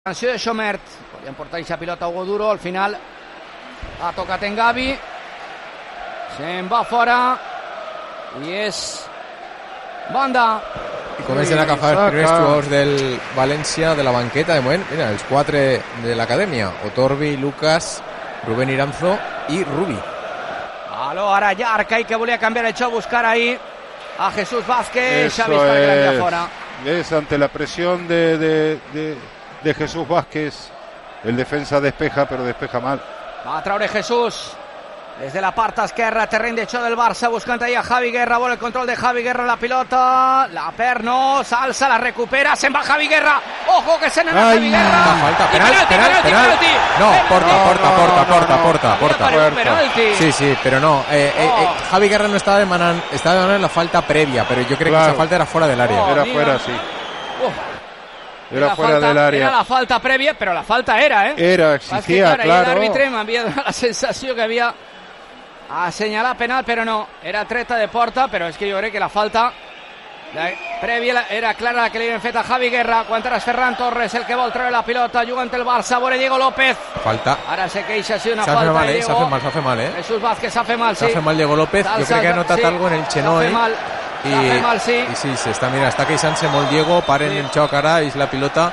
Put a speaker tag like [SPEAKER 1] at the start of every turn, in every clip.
[SPEAKER 1] Sanció de Xomert, podien portar aquesta pilota a Hugo Duro, al final ha tocat en Gavi, se'n va fora i és banda.
[SPEAKER 2] I comencen a agafar els primers jugadors del València de la banqueta de moment. Mira, els 4 de l'acadèmia: Otorbi, Lucas, Rubén Iranzo i Rubi.
[SPEAKER 1] Aló, ara Yarkay, que volia canviar el joc, buscar ahí a Jesús Vázquez. Xavi està grande afuera.
[SPEAKER 3] Es ante la presión de Jesús Vázquez. El defensa despeja, però despeja mal.
[SPEAKER 1] Va a traure Jesús des de la part esquerra, terreny de xoc del Barça, buscant ahí a Javi Guerra. Vol el control de Javi Guerra, la pilota, la perd, no, s'alça, la recupera, se'n va Javi Guerra. Ojo que se n'anà Javi Guerra.
[SPEAKER 2] Falta, penal. No, porta. Sí, però no. Javi Guerra no estava demanant la falta prèvia, però jo crec que esa falta era fora de l'àrea.
[SPEAKER 3] Era fuera, sí. Era fuera del área.
[SPEAKER 1] Era la falta prèvia, però la falta era,
[SPEAKER 3] Era, existia, claro.
[SPEAKER 1] L'àrbitre m'havia donat la sensació que havia assenyalat penal, però no. Era treta de porta, però és que jo crec que la falta prèvia era clara, la que li havien fet a Javi Guerra. Quan ara és Ferran Torres el que vol treure la pilota, jugant el Barça, veure Diego López.
[SPEAKER 2] Falta.
[SPEAKER 1] Ara se queixa, sí, una falta de Diego.
[SPEAKER 2] S'ha fet mal,
[SPEAKER 1] Jesús Vázquez s'ha fet mal, sí.
[SPEAKER 2] S'ha fet mal Diego López. Jo crec que ha notat algo en el xenoi.
[SPEAKER 1] Mal, sí.
[SPEAKER 2] I sí, està queixant-se molt Diego. Paren el xoc ara, és la pilota.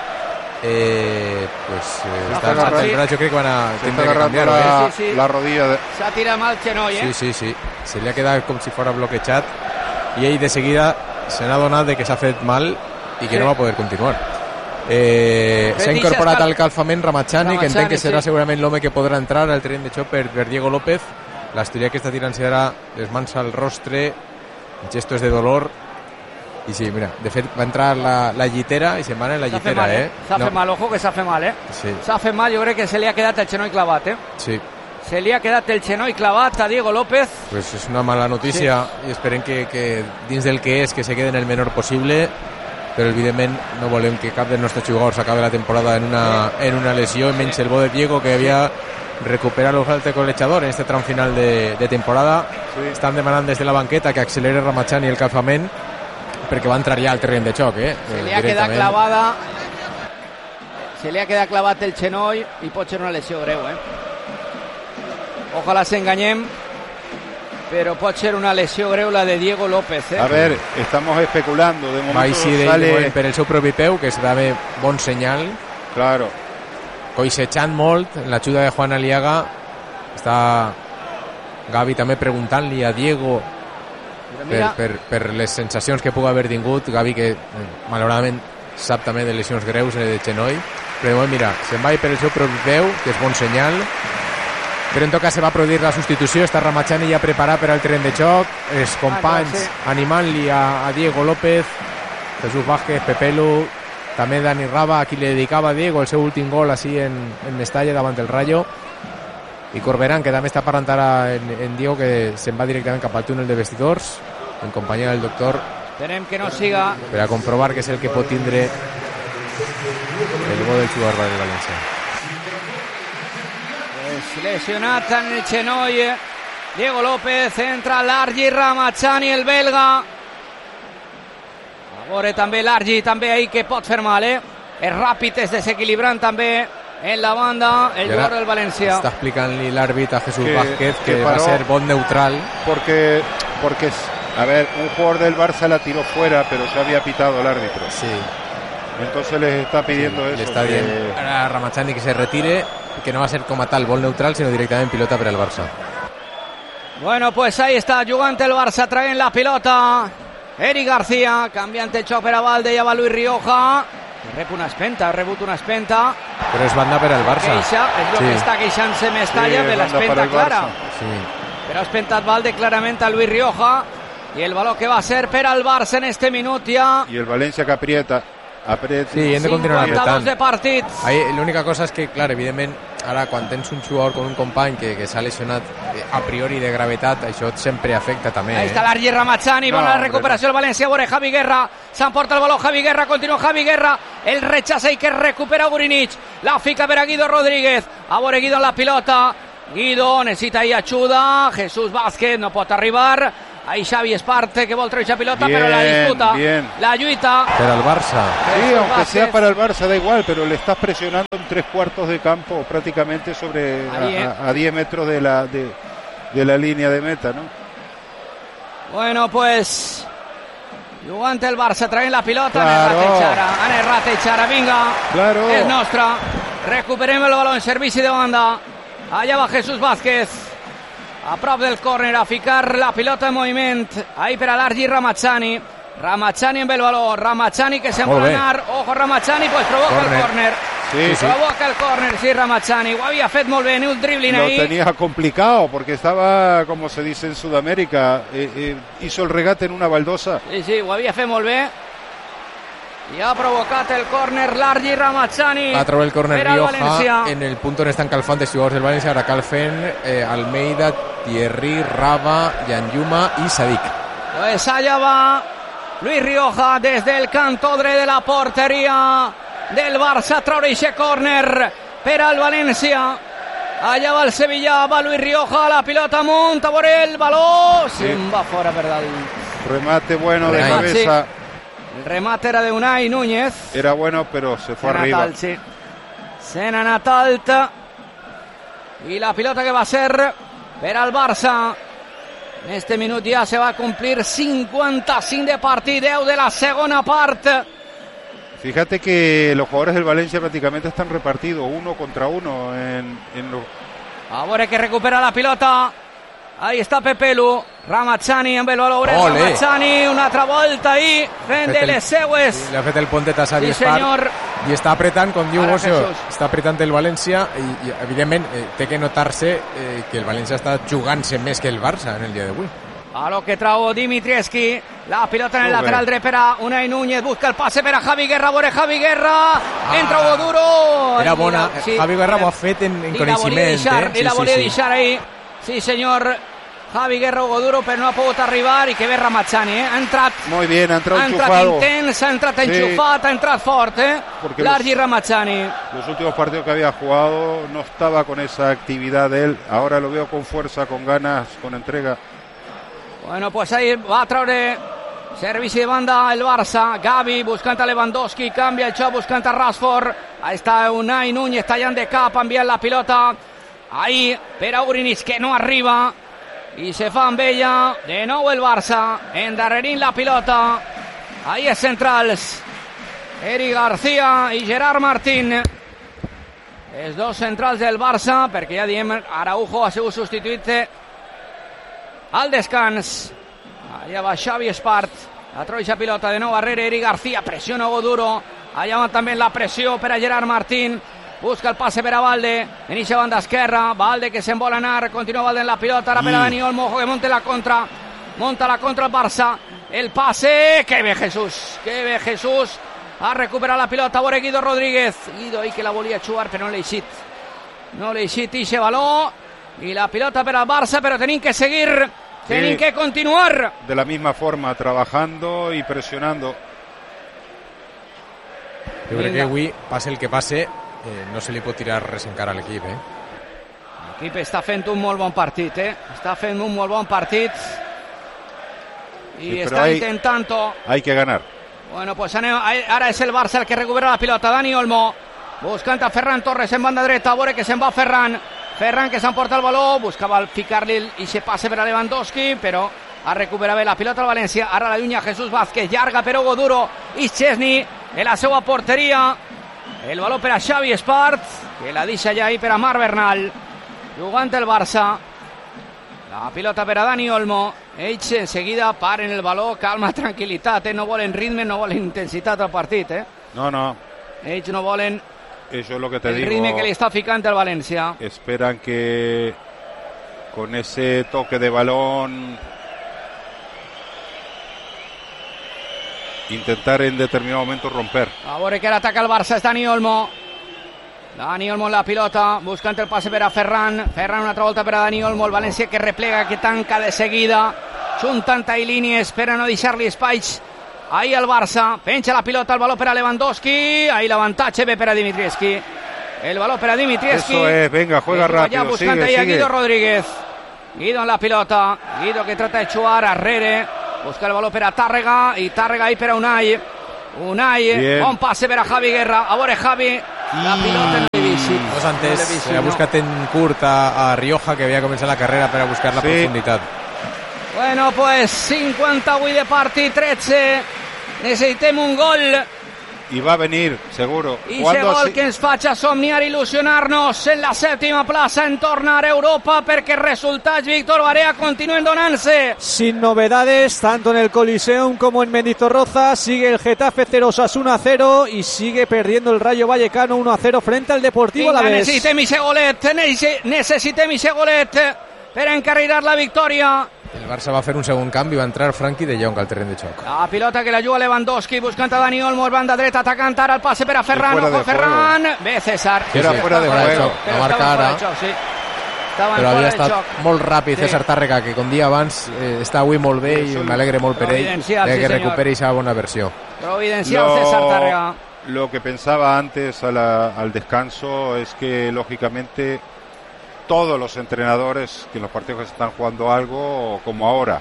[SPEAKER 2] Està agarrant el braç. Jo crec que van a tindre que canviar-ho.
[SPEAKER 3] La rodilla.
[SPEAKER 1] S'ha tirat mal xenoi,
[SPEAKER 2] Sí. Se li ha quedat com si fora bloquejat i ell de seguida se n'ha donat de que s'ha fet mal i que no va poder continuar. S'ha incorporat al calfament Ramachani, que entenc que serà segurament l'home que podrà entrar al terreny de xoc per Diego López. L'asturià que està tirant-se ara les mans al rostre, gestos de dolor. I sí, mira, de fet va entrar la llitera i se'n va en la llitera,
[SPEAKER 1] S'ha fet mal, ojo que s'ha fet mal,
[SPEAKER 2] Sí.
[SPEAKER 1] S'ha fet mal, jo crec que se li ha quedat el xenoi clavat,
[SPEAKER 2] Sí.
[SPEAKER 1] Se li ha quedat el xenoi clavat a Diego López.
[SPEAKER 2] Pues és una mala notícia i esperem que dins del que és, que se queden el menor possible, però evidentment no volem que cap dels nostres jugadors acabi la temporada en una lesió, menys el bo de Diego, que havia recuperar el falta colechador en este tram final de temporada. Estan demanant des de la banqueta que accelere Ramachani el calfament perquè va entrar ja al terreny de xoc,
[SPEAKER 1] Se li ha quedat clavada, se li ha quedat clavat el xenoi i pot ser una lesió greu, Ojalà s'enganyem, però pot ser una lesió greu la de Diego López,
[SPEAKER 3] A ver, estamos especulando. De momento
[SPEAKER 2] sale per el seu propi peu, que serà de bon senyal.
[SPEAKER 3] Claro.
[SPEAKER 2] Coixejant molt en l'ajuda de Juan Aliaga. Està Gavi també preguntant-li a Diego per les sensacions que pugui haver tingut. Gavi, que malauradament sap també de lesions greus de xenoi, però de moment, mira, se'n va per el seu propi peu, que és bon senyal. Però en tot cas se va produir la substitució. Està Ramachani ja preparat per al terreny de xoc, els companys animant-li a Diego López, Jesús Vázquez, Pepelu, també Dani Raba, a qui li dedicava Diego el seu últim gol així en Mestalla davant del Rayo, i Corberán, que també està parlant ara en Diego, que se'n va directament cap al túnel de vestidors en companyia del doctor.
[SPEAKER 1] Esperem que no siga,
[SPEAKER 2] per a comprovar que és el que pot tindre el gol del jugador del València.
[SPEAKER 1] Lesionat en el xenoi Diego López, entra l'Argi Ramachani, el belga. A veure també l'Argi, també ahí, que pot fer mal, És ràpid, és desequilibrant també en la banda el jugador del València.
[SPEAKER 2] Està explicant-li l'àrbit a Jesús Vázquez que va ser bon neutral.
[SPEAKER 3] Porque, a ver, un jugador del Barça la tiró fuera, pero ya había pitado el árbitro.
[SPEAKER 2] Sí.
[SPEAKER 3] Entonces les está pidiendo eso.
[SPEAKER 2] Le está dient a Ramachani que se retire, que no va a ser com a tal vol neutral, sinó directament pilota per al Barça.
[SPEAKER 1] Bueno, pues ahí está jugant el Barça, traient la pilota Eric García, canviant el xoc per a Valde, ja va Luis Rioja, rep una espenta, ha rebut una espenta,
[SPEAKER 2] però és banda per al Barça.
[SPEAKER 1] És el que està queixant-se Mestalla, de l'espenta clara. Però ha espentat Valde clarament a Luis Rioja, i el valor que va ser per al Barça en este minut ja.
[SPEAKER 3] I el València que aprieta.
[SPEAKER 2] Sí, hem de continuar apretant.
[SPEAKER 1] 52 de partit.
[SPEAKER 2] L'única cosa és que, clar, evidentment, ara quan tens un jugador com un company que s'ha lesionat a priori de gravetat, això sempre afecta també.
[SPEAKER 1] Ahí està l'Argi Ramachani, bona recuperació el València, veure Javi Guerra, s'emporta el valor Javi Guerra, continua Javi Guerra, el rechaça i que recupera Gurinic, la fica per a Guido Rodríguez, a veure Guido en la pilota, Guido necessita ahí ajuda, Jesús Vázquez no pot arribar, Ahí Xavi Espart, que vol treure pilota, bien, però la disputa, bien. La lluita.
[SPEAKER 2] Para el Barça.
[SPEAKER 3] Sí, aunque sea para el Barça, da igual, pero le estás presionando en 3/4 de campo, prácticamente sobre a 10 metros de la línea de meta, ¿no?
[SPEAKER 1] Bueno, pues jugant el Barça, traient la pilota,
[SPEAKER 3] claro.
[SPEAKER 1] Han errat Echara, vinga,
[SPEAKER 3] claro.
[SPEAKER 1] És nostra, recuperem el baló en servici de banda, allà va Jesús Vázquez, a prop del córner, a ficar la pilota en moviment, ahí per a l'Argi Ramazani amb el baló, Ramazani que se'n vol anar, ojo Ramazani, pues provoca el córner.
[SPEAKER 3] Sí,
[SPEAKER 1] provoca el córner, sí, Ramazani, ho havia fet molt bé, ni un dribbling ahí.
[SPEAKER 3] Lo tenía complicado porque estaba, como se dice en Sudamérica, hizo el regate en una baldosa.
[SPEAKER 1] Sí, ho havia fet molt bé. I ha provocat el córner l'Argi Ramazani.
[SPEAKER 2] Ha trobat el córner Rioja en el punto on estan calfant els jugadors del València. Ara calfen Almeida, Thierry, Raba, Yanjuma i Sadik.
[SPEAKER 1] Pues allá va Luis Rioja desde el canto dret de la porteria del Barça, traure aquest córner per al València. Allà va el Sevilla, va Luis Rioja, la pilota amunt, a veure el baló, se'n va fora per dalt.
[SPEAKER 3] Remate bueno de cabeza.
[SPEAKER 1] Sí. El remate era de Unai Núñez.
[SPEAKER 3] Era bueno, pero se fue arriba.
[SPEAKER 1] Alt, sí. Se n'ha anat alt. I la pilota que va ser per al Barça. En este minut ja se va a cumplir 55 de partit, 10 de la segona part.
[SPEAKER 3] Fíjate que los jugadores del Valencia prácticamente están repartidos 1 contra 1
[SPEAKER 1] A veure que recupera la pilota. Ahí está Pepelu, Ramazani amb el valor, Ramazani, una altra volta ahí, fent de les seues.
[SPEAKER 2] Sí, le ha fet el pontet a Xavi Espart i està apretant, com diu Ocio, està apretant el València i evidentment té que notar-se que el València està jugant-se més que el Barça en el dia d'avui.
[SPEAKER 1] A lo que trau Dimitrievski, la pilota en el lateral dret per a Unai Núñez, busca el passe per a Javi Guerra, veure Javi Guerra, entra Hugo Duro.
[SPEAKER 2] Era bona, Javi Guerra ho ha fet en coneixement.
[SPEAKER 1] I la volia deixar ahí. Sí, senyor, Javi Guerra, Hugo Duro, però no ha pogut arribar i que ve Ramazani, ha entrat.
[SPEAKER 3] Muy bien, ha entrado
[SPEAKER 1] enchufado. Ha entrat intens, ha entrat enchufat, ha entrat fort, l'Argi Ramazani.
[SPEAKER 3] Los últimos partidos que había jugado no estaba con esa actividad de él, ahora lo veo con fuerza, con ganas, con entrega.
[SPEAKER 1] Bueno, pues ahí va a traure servici de banda el Barça, Gavi buscant a Lewandowski, canvia el xoc buscant a Rashford, ahí està Unai Núñez tallant de cap, enviant la pilota. Ahí per a Urinis, que no arriba i se fa amb ella de nou el Barça, endarrerint la pilota. Ahí és centrals Eric García i Gerard Martín, els dos centrals del Barça, perquè ja diem Araujo ha sigut substituït al descans. Allà va Xavi Espart, la troixa pilota de nou darrere Eric García, pressiona Hugo Duro, allà va també la pressió per a Gerard Martín. Busca el passe per a Valde, en eixa banda esquerra, Valde que se'n vol anar, continua Valde en la pilota, ara per a Dani Olmo, que monta la contra el Barça, el passe, que bé Jesús, ha recuperat la pilota, a veure Guido Rodríguez, Guido ahí que la volia xugar però no l'ha eixit eixe baló, i la pilota per al Barça, però tenim que seguir, tenim que continuar.
[SPEAKER 3] De la misma forma, trabajando y presionando.
[SPEAKER 2] Jo crec que avui, passe el que passe, no se li pot tirar res encara a l'equip.
[SPEAKER 1] L'equip està fent un molt bon partit, està fent un molt bon partit i està intentant.
[SPEAKER 3] Hay que ganar.
[SPEAKER 1] Bueno, pues ara és el Barça el que recupera la pilota. Dani Olmo buscant a Ferran Torres en banda dreta, a veure que se'n va Ferran que s'emporta el baló, buscava ficar-li i se passe per a Lewandowski, però ha recuperat bé la pilota al València. Ara la llunya Jesús Vázquez, llarga per Hugo Duro i Chesney en la seva porteria. El baló per a Xavi Espart, que la deixa ja ahí per a Marc Bernal, jugant el Barça. La pilota per a Dani Olmo, ells en seguida paren el baló, calma, tranquil·litat, no volen ritme, no volen intensitat al partit.
[SPEAKER 3] No.
[SPEAKER 1] Ells no volen
[SPEAKER 3] eso es lo que te
[SPEAKER 1] el
[SPEAKER 3] digo.
[SPEAKER 1] ritme que li està ficant el València.
[SPEAKER 3] Esperan que con ese toque de balón intentar en determinado momento romper.
[SPEAKER 1] A veure que ara ataca el Barça, és Dani Olmo en la pilota, buscant el passe per a Ferran una altra volta per a Dani Olmo, el València que replega, que tanca de seguida, juntant ahí línies per a no deixar-li espais ahí el Barça, penja la pilota, el baló per a Lewandowski, ahí l'avantatge ve per a Dimitrievski, el baló per a Dimitrievski,
[SPEAKER 3] eso es, venga, juega rápido,
[SPEAKER 1] buscant ahí a Guido Rodríguez, Guido en la pilota. Guido que trata de xuar a Rere. Busca el baló per a Tàrrega. I Tàrrega ahí per a Unai. Unai, bon passe per a Javi Guerra. A veure, Javi, la pilota no l'he vist.
[SPEAKER 2] Dos antes ha buscat en curt a Rioja, que havia començat la carrera per a buscar la profunditat.
[SPEAKER 1] Bueno, pues 58 de partit, 13. Necessitem un gol.
[SPEAKER 3] I va venir, seguro.
[SPEAKER 1] I ese gol que ens faig a somniar, il·lusionar-nos en la sèptima plaça en tornar a Europa, perquè resultats, Víctor Barea, continuen donant-se.
[SPEAKER 4] Sin novedades, tanto en el Coliseum como en Mendizorroza. Sigue el Getafe 0, Osasuna 0 y sigue perdiendo el Rayo Vallecano 1-0 frente al Deportivo Alavés.
[SPEAKER 1] Necessitem ese golet per encarrilar la victòria.
[SPEAKER 2] El Barça va fer un segon canvi, va entrar Frenkie de Jong al terreny de xoc.
[SPEAKER 1] La pilota que la juga Lewandowski, buscant a Dani Olmo, banda dreta, atacant ara el passe per a Ferran. Ojo, Ferran. Bé, César.
[SPEAKER 3] Era fuera de juego.
[SPEAKER 2] No marca ara. Però havia estat molt ràpid César Tàrrega, que com dia abans està avui molt bé i m'alegre molt per ell que recuperi esa bona versió.
[SPEAKER 1] Providencial César Tàrrega.
[SPEAKER 3] Lo que pensaba antes al descanso es que lógicamente todos los entrenadores que en los partidos que se están jugando algo, como ahora,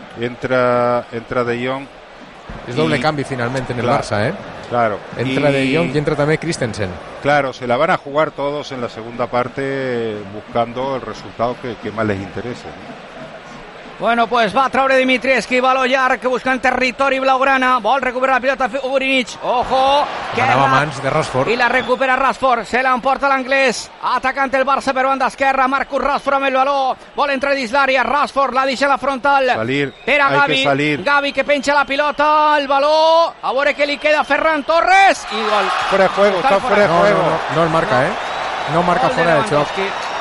[SPEAKER 3] entra De Jong.
[SPEAKER 2] Es doble cambio finalmente en el Barça, ¿eh?
[SPEAKER 3] Claro.
[SPEAKER 2] Entra De Jong y entra también Christensen.
[SPEAKER 3] Claro, se la van a jugar todos en la segunda parte buscando el resultado que más les interese.
[SPEAKER 1] Bueno, pues va a traure Dimitrievski, baló llarg, buscant territori blaugrana, vol recuperar la pilota Ugrinich, ojo,
[SPEAKER 2] que anava mans de Rashford,
[SPEAKER 1] i la recupera Rashford, se l'emporta l'anglès, atacant el Barça per banda esquerra, Marcus Rashford amb el baló, vol entrar dins l'àrea, Rashford la deixa a la frontal, per a Gavi, Gavi que penja la pilota, el baló, a veure què li queda a Ferran Torres, i gol.
[SPEAKER 3] Fuera de juego, está fuera de juego.
[SPEAKER 2] No el marca, no marca fuera de xoc.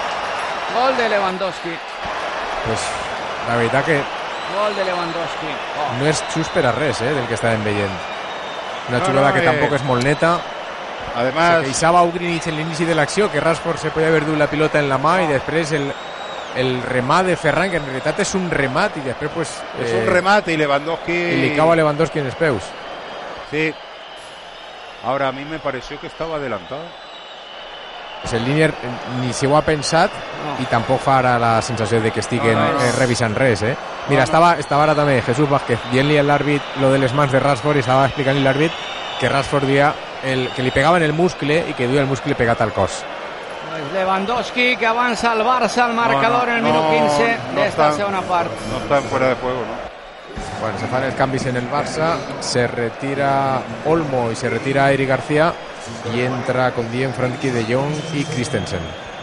[SPEAKER 1] Gol de Lewandowski.
[SPEAKER 2] Pues la veritat que
[SPEAKER 1] gol de Lewandowski.
[SPEAKER 2] No és just per a res, del que estàvem veient. Una jugada que tampoc és molt neta.
[SPEAKER 3] Además,
[SPEAKER 2] se queixava Ugrinich en l'inici de l'acció, que Rashford se podia haver dut la pilota en la mà i després el remat de Ferran, que en realitat és un remat i després pues,
[SPEAKER 3] és un remat i Lewandowski
[SPEAKER 2] i li cau a Lewandowski en els peus.
[SPEAKER 3] Sí. Ahora a mí me pareció que estaba adelantado.
[SPEAKER 2] Pues el Linier ni s'ho ha pensat i tampoc fa ara la sensació de que estiguen revisant res, Mira, estava ara també Jesús Vázquez dient-li a l'àrbit lo de les mans de Rashford i estava explicant-li l'àrbit que Rashford dia que li pegava en el muscle i que duia el muscle pegat al cos.
[SPEAKER 1] Pues Lewandowski que avança al Barça al marcador en el minut 15 d'esta segona part.
[SPEAKER 3] No están fuera de juego, ¿no?
[SPEAKER 2] Bueno, se fan els canvis en el Barça, se retira Olmo i se retira Eric García y entra con Dien, Frenkie de Jong y Christensen.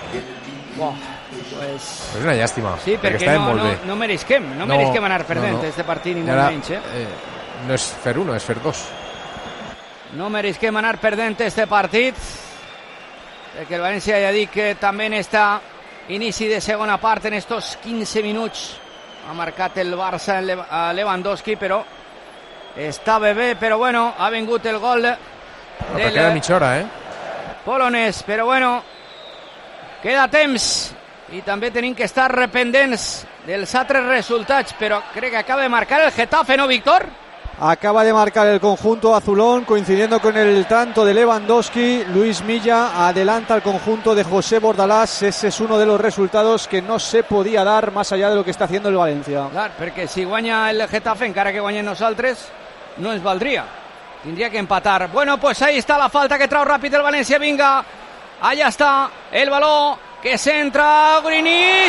[SPEAKER 1] Pues
[SPEAKER 2] una llàstima.
[SPEAKER 1] Sí, perquè no merisquem anar perdent este partit ni molt menys.
[SPEAKER 2] No és fer uno, és fer dos.
[SPEAKER 1] No merisquem anar perdent este partit, perquè el València ja dic que també en esta inici de segona part, en estos 15 minuts, ha marcat el Barça a Lewandowski, però està bé, però bueno, ha vingut el gol
[SPEAKER 2] queda mitja hora,
[SPEAKER 1] polonès, però bueno, queda temps i també tenim que estar pendents dels altres resultats, però crec que acaba de marcar el Getafe, ¿no, Víctor?
[SPEAKER 4] Acaba de marcar el conjunto azulón, coincidiendo con el tanto de Lewandowski. Luis Milla adelanta al conjunto de José Bordalás. Ese es uno de los resultados que no se podía dar más allá de lo que está haciendo el Valencia.
[SPEAKER 1] Clar, perquè si guanya el Getafe, encara que guanyen nosaltres, no ens valdria. Tindria que empatar. Bueno, pues ahí está la falta que trau ràpid el València. Vinga, allà està el baló que centra Ugrinich.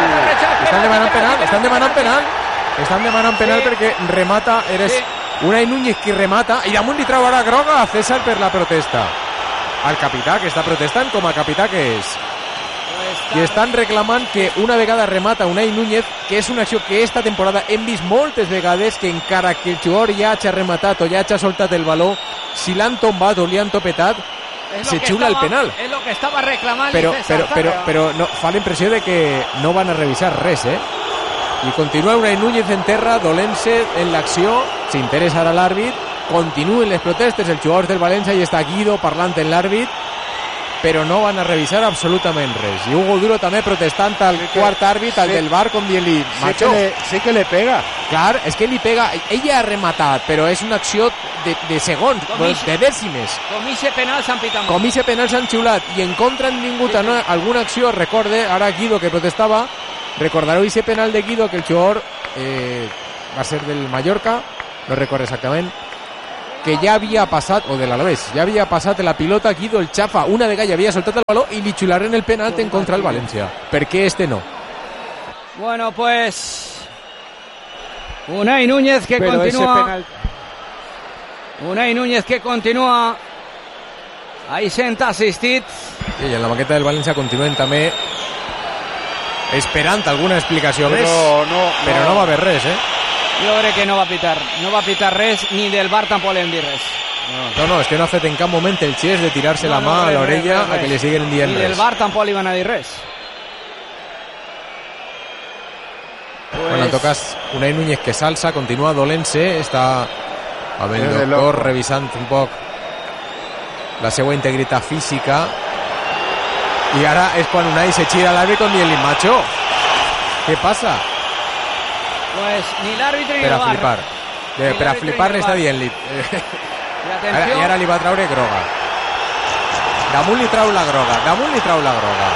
[SPEAKER 2] Estan demanant penal perquè remata, Unai Núñez qui remata i damunt li trau ara groga a César per la protesta. Al capità que està protestant com a capità que és. I estan reclamant que una vegada remata Unai Núñez, que és una acció que esta temporada hem vist moltes vegades, que encara que el jugador ja hagi rematat o ja hagi soltat el baló, si l'han tombat o li han topetat, se xiula el penal.
[SPEAKER 1] És el que estava reclamant
[SPEAKER 2] però no, fa la impressió de que no van a revisar res, I continua Unai Núñez en terra, dolent-se en l'acció, s'interessa ara l'àrbit, continuen les protestes dels jugadors del València i està Guido parlant en l'àrbit, però no van a revisar absolutament res. I Hugo Duro també protestant al quart àrbit, al del VAR, com dient-li, macho.
[SPEAKER 3] Sí que le pega.
[SPEAKER 2] Clar, és que li pega. Ella ha rematat, però és una acció de segons, de dècimes.
[SPEAKER 1] Comixe penal s'han pitat.
[SPEAKER 2] Comixe penal s'han xiulat i en contra han vingut alguna acció, recorde, ara Guido que protestava, Recordareu ese penal de Guido que el jugador va a ser del Mallorca, no recuerdo exactament, que ja havia passat, o de l'Alavés, ja havia passat la pilota, Guido el xafa, una vegada ja havia soltat el baló i li xularen el penalt en contra del València. Per què este no?
[SPEAKER 1] Bueno, pues Unai Núñez que continúa. Unai Núñez que continúa. Ahí senta assistit.
[SPEAKER 2] I en la banqueta del València continuen també esperant alguna explicació més, però no va haver res,
[SPEAKER 1] Jo crec que no va pitar res, ni del VAR tampoc l'hem dit res.
[SPEAKER 2] No, és que no ha fet en cap moment el gest de tirar-se la mà a l'orella a que li siguen dient res.
[SPEAKER 1] Ni del VAR tampoc li van a dir res.
[SPEAKER 2] Bueno, en tot cas, Unai Núñez que s'alça, continua dolent-se, està amb el doctor revisant un poc la seva integritat física, i ara és quan Unai se gira al árbitro ni el macho. ¿Qué pasa?
[SPEAKER 1] Pues ni l'àrbitre ni el VAR.
[SPEAKER 2] Per a flipar li està dient-li. I ara li va traure groga. Damunt li trau la groga.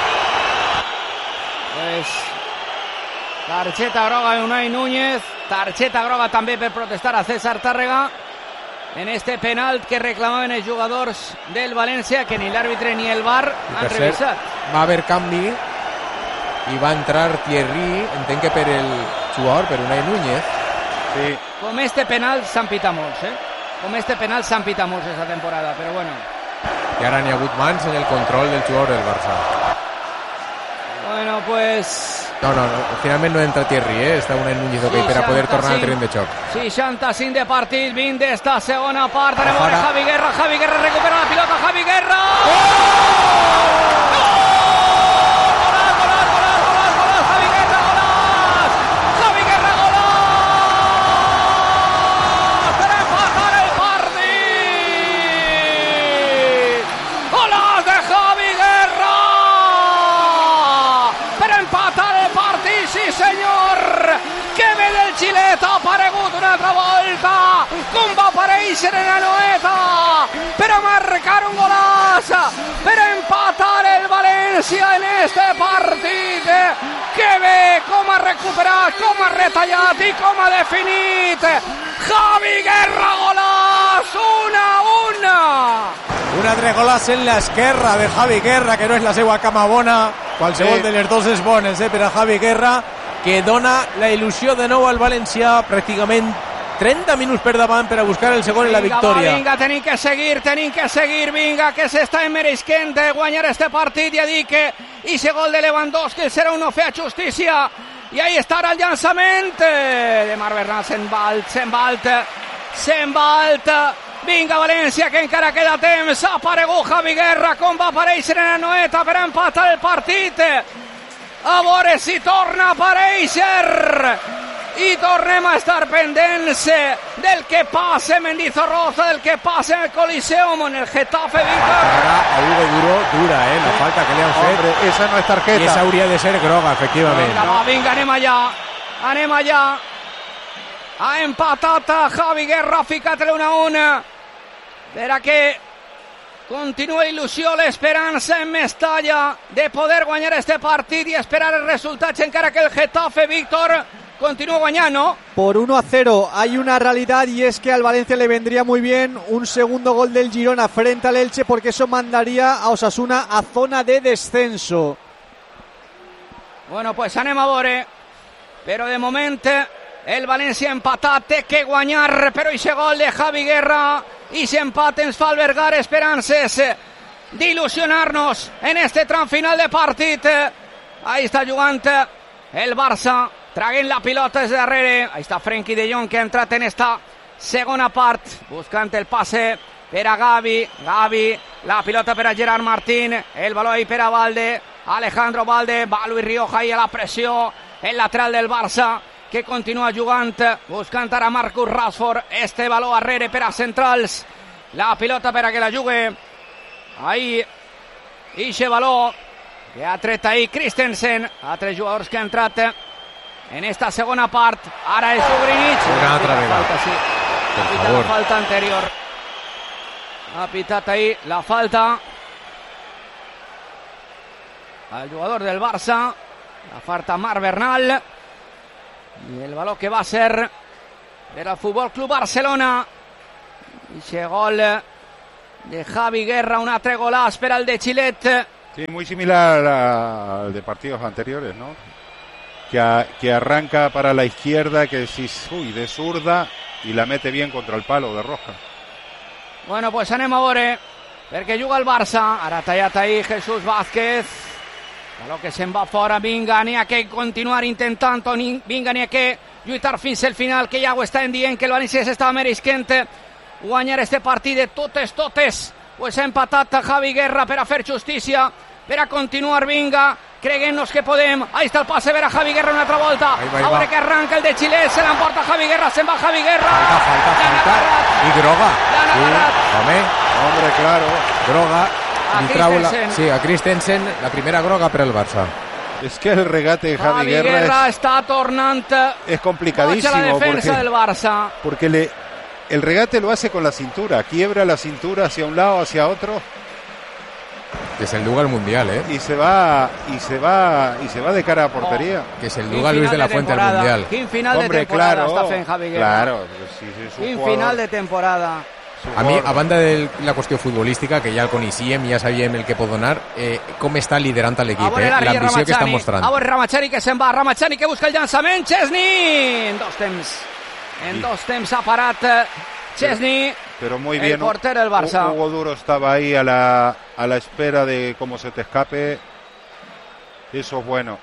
[SPEAKER 1] Pues targeta groga de Unai Núñez, targeta groga també per protestar a César Tàrrega en este penal que reclamaven els jugadors del València, que ni l'àrbitre ni el VAR han revisat.
[SPEAKER 2] Va haver canvi i va entrar Thierry, entenc que per el jugador, per Unai Núñez.
[SPEAKER 3] Sí.
[SPEAKER 1] Com este penal s'han pitat molts, Com este penal s'han pitat molts aquesta temporada, però bueno.
[SPEAKER 2] I ara n'hi ha hagut mans en el control del jugador del Barça.
[SPEAKER 1] Bueno, pues...
[SPEAKER 2] No, finalment no entra Thierry, Està Unai Núñez per a poder tornar al terreny de xoc.
[SPEAKER 1] 65 de partit, 20 d'esta segona part. Anem a veure Javi Guerra recupera la pilota, Javi Guerra! Xilet ha aparegut una altra volta, com va aparèixer en la noeta per a marcar un golaç, per a empatar el València en este partit. Que bé com ha recuperat, com ha retallat i com ha definit Javi Guerra. Golaç, 1-1.
[SPEAKER 4] Un altre golaç en l'esquerra de Javi Guerra, que no és la seva cama bona. Qualsevol de les dues és bones per a Javi Guerra, que dona la il·lusió de nou al València, pràcticament 30 minuts per davant per a buscar el segon i la victòria.
[SPEAKER 1] Vinga, tenim que seguir, vinga, que s'està mereixent de guanyar este partit. Ja dic que ese gol de Lewandowski el 0-1 feia justícia, i ahí estarà el llançament de Marc Bernal. S'embalt. Vinga, València, que encara queda temps. Ha aparegut Javi Guerra, com va aparèixer en la noeta per empatar el partit. A veure si torna a aparèixer i tornem a estar pendents del que passa en Mendizorroza, del que passa en el Coliseum, en el Getafe.
[SPEAKER 2] Ara a Hugo dura, la falta que li han fet.
[SPEAKER 3] Hombre, esa no és tarjeta.
[SPEAKER 2] I esa hauria de ser groga, efectivament.
[SPEAKER 1] Vinga, anem allà. Ha empatat a Javi Guerra, ha ficat l'1-1 per a que continua il·lusió, l'esperança en Mestalla de poder guanyar este partit i esperar els resultats, encara que el Getafe, Víctor, continúa guanyando.
[SPEAKER 4] Por 1-0 hay una realidad, y es que al Valencia le vendría muy bien un segundo gol del Girona frente al Elche, porque eso mandaría a Osasuna a zona de descenso.
[SPEAKER 1] Bueno, pues anem a veure, però de moment el València empatat, té que guanyar, però aquest gol de Javi Guerra i s'empat ens fa albergar esperances d'il·lusionar-nos en este tram final de partit. Ahí està jugant el Barça, traguent la pilota des de darrere. Ahí està Frenkie de Jong, que ha entrat en esta segona part, buscant el passe per a Gavi, la pilota per a Gerard Martín, el baló ahí per a Valde, Alejandro Valde, va Luis Rioja ahí a la pressió, el lateral del Barça, que continua jugant, buscant ara Marcus Rashford, este baló arrere per a centrals, la pilota per a que la jugue ahí, ixe baló que ha tret ahí Christensen, altres jugadors que han entrat en esta segona part. Ara és Ugrinic,
[SPEAKER 2] una altra vegada,
[SPEAKER 1] sí.
[SPEAKER 2] Per favor.
[SPEAKER 1] La falta anterior, ha pitat ahí la falta al jugador del Barça. La falta Marc Bernal. Y el balón que va a ser del Futbol Club Barcelona. Y ese gol de Javi Guerra, un altre golaç per al de Chilet.
[SPEAKER 3] Sí, muy similar al de partidos anteriores, ¿no? Que arranca para la izquierda, que decís, uy, de zurda, y la mete bien contra el palo de Roja.
[SPEAKER 1] Bueno, pues anem a veure, perquè juga el Barça. Ara ha tallat ahí Jesús Vázquez. Baló que se'n va fora. Vinga, n'hi ha que continuar intentant-ho. Vinga, n'hi ha que lluitar fins al final, que ja ho estan dient, que el València s'estava mereixent guanyar este partit de totes. Pues ha empatat Javi Guerra per a fer justícia, per a continuar. Vinga, creguem-nos que podem. Ahí està el passe per a Javi Guerra una altra volta. A veure que arranca el de Chilet, se l'emporta Javi Guerra, se'n va Javi Guerra.
[SPEAKER 2] Falta. Y droga.
[SPEAKER 3] Hombre, claro.
[SPEAKER 2] Droga.
[SPEAKER 1] A Christensen.
[SPEAKER 2] Sí, a Christensen, la primera groga per al Barça.
[SPEAKER 3] Es que el regate de Javi
[SPEAKER 1] Guerra està tornant.
[SPEAKER 3] Es complicadísimo.
[SPEAKER 1] La defensa del Barça.
[SPEAKER 3] Porque el regate lo hace con la cintura, quiebra la cintura hacia un lado, hacia otro.
[SPEAKER 2] Que se el duga al Mundial,
[SPEAKER 3] Y se va de cara a portería.
[SPEAKER 2] Que se el duga Luis de la Fuente al Mundial.
[SPEAKER 1] Quin final de temporada està fent Javi Guerra.
[SPEAKER 3] Claro.
[SPEAKER 1] Quin final de temporada.
[SPEAKER 2] A mi, a banda de la qüestió futbolística, que ja el coneixíem, ja sabíem el que pot donar, com està liderant l'equip, l'ambició que està mostrant.
[SPEAKER 1] A veure Ramachani que se'n va, Ramachani que busca el llançament, Chesney! En dos temps ha parat Chesney,
[SPEAKER 3] pero muy bien,
[SPEAKER 1] el portero del Barça.
[SPEAKER 3] Hugo Duro estaba ahí a la espera de cómo se te escape. Eso es bueno.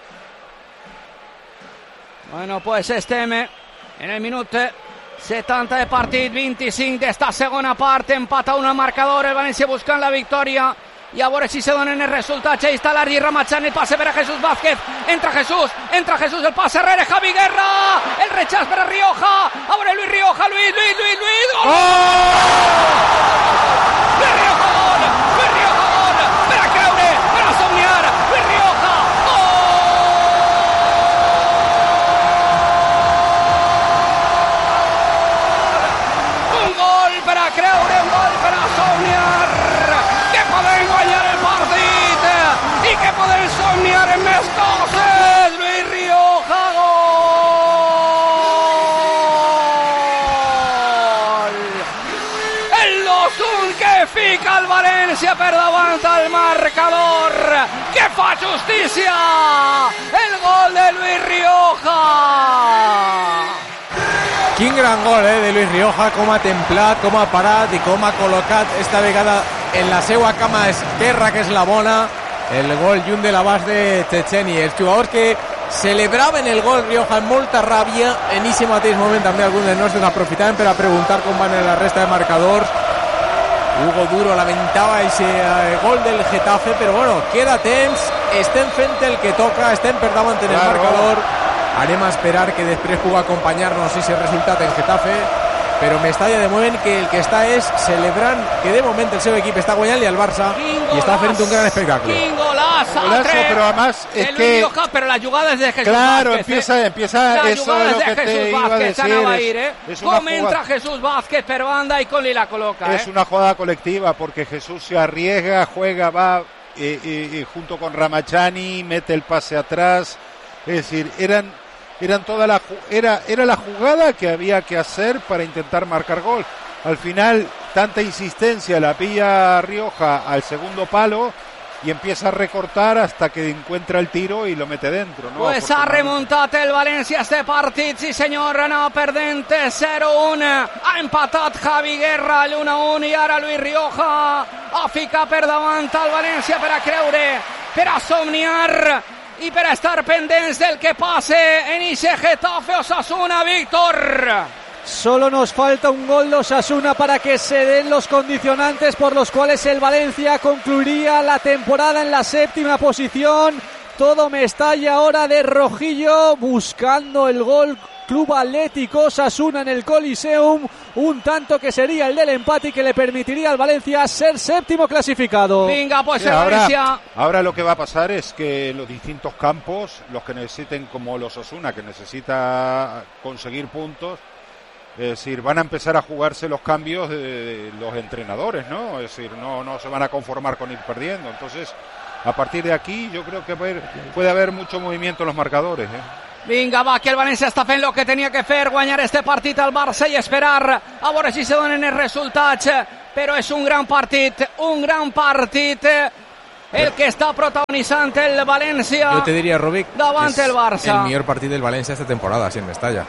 [SPEAKER 1] Bueno, pues estem en el minut 70 de partit, 25 d'esta segona part, empat a 1 al marcador, el València buscant la victòria, i a veure si se donen els resultats. Ahí està l'Argi Ramachani, el passe per a Jesús Vázquez, entra Jesús, el passe rere Javi Guerra, el rechaç per a Rioja, a veure Luis Rioja, Luis, gol! Luis Rioja, gol, per a creure, per a somniar, Luis Rioja, per a creure, un gol per a somniar, que podem guanyar el partit i que podem somniar en més coses. Luis Rioja, gol! El 2-1 que fica el València per davant al marcador, que fa justícia, el gol de Luis Rioja.
[SPEAKER 2] Quin gran gol de Luis Rioja, com ha templat, com ha parat i com ha col·locat esta vegada en la seva cama esquerra, que és la bona, el gol lluny de l'abast de Checheni. Els jugadors que celebraven el gol Rioja amb molta ràbia, en aquest mateix moment també alguns dels nostres aprofitaven per a preguntar com van la resta de marcadors. Hugo Duro lamentava aquest gol del Getafe, però bueno, queda temps, estem fent el que toca, estem per davant en el marcador. Anem a esperar que després pugui acompanyar-nos aquest resultat en Getafe, però m'estalla de moment que el que està és celebrant que de moment el seu equip està guanyant-li al Barça i està fent un gran espectacle.
[SPEAKER 1] ¡Quin golazo!
[SPEAKER 3] Pero además es que...
[SPEAKER 1] Rioja, pero la jugada es de Jesús
[SPEAKER 3] Claro,
[SPEAKER 1] Vázquez.
[SPEAKER 3] Empieza
[SPEAKER 1] la
[SPEAKER 3] eso de lo que te iba a decir.
[SPEAKER 1] ¿Cómo entra Jesús Vázquez per banda y Conley la coloca?
[SPEAKER 3] Es una jugada colectiva porque Jesús se arriesga, juega, va y junto con Ramachani mete el pase atrás. Es decir, era la jugada que había que hacer para intentar marcar gol. Al final, tanta insistencia, la pilla Rioja al segundo palo y empieza a recortar hasta que encuentra el tiro y lo mete dentro, ¿no?
[SPEAKER 1] Pues ha remuntat el València este partit, sí senyor, anava perdent 0-1, ha empatat Javi Guerra l'1-1 i ara Luis Rioja ha ficat per davant al València per a creure, per a somniar y para estar pendientes del que pase en ese Getafe Osasuna, Víctor.
[SPEAKER 4] Solo nos falta un gol de Osasuna para que se den los condicionantes por los cuales el Valencia concluiría la temporada en la 7ª posición. Todo me estalla ahora de rojillo buscando el gol. Club Atlético Osasuna en el Coliseum, un tanto que sería el del empate y que le permitiría al Valencia ser 7º clasificado.
[SPEAKER 1] Venga, pues el Valencia.
[SPEAKER 3] Ahora lo que va a pasar es que los distintos campos, los que necesiten, como los Osasuna, que necesita conseguir puntos, es decir, van a empezar a jugarse los cambios de los entrenadores, ¿no? Es decir, no se van a conformar con ir perdiendo. Entonces, A partir de aquí yo creo que puede haver mucho movimiento en los marcadores.
[SPEAKER 1] Vinga, va, que el València està fent el que tenia que fer, guanyar este partit al Barça i esperar a veure si se donen els resultats, però és un gran partit el que està protagonitzant el València.
[SPEAKER 2] Yo te diría, Robic,
[SPEAKER 1] davant el Barça.
[SPEAKER 2] El millor partit del València esta temporada, si en Mestalla.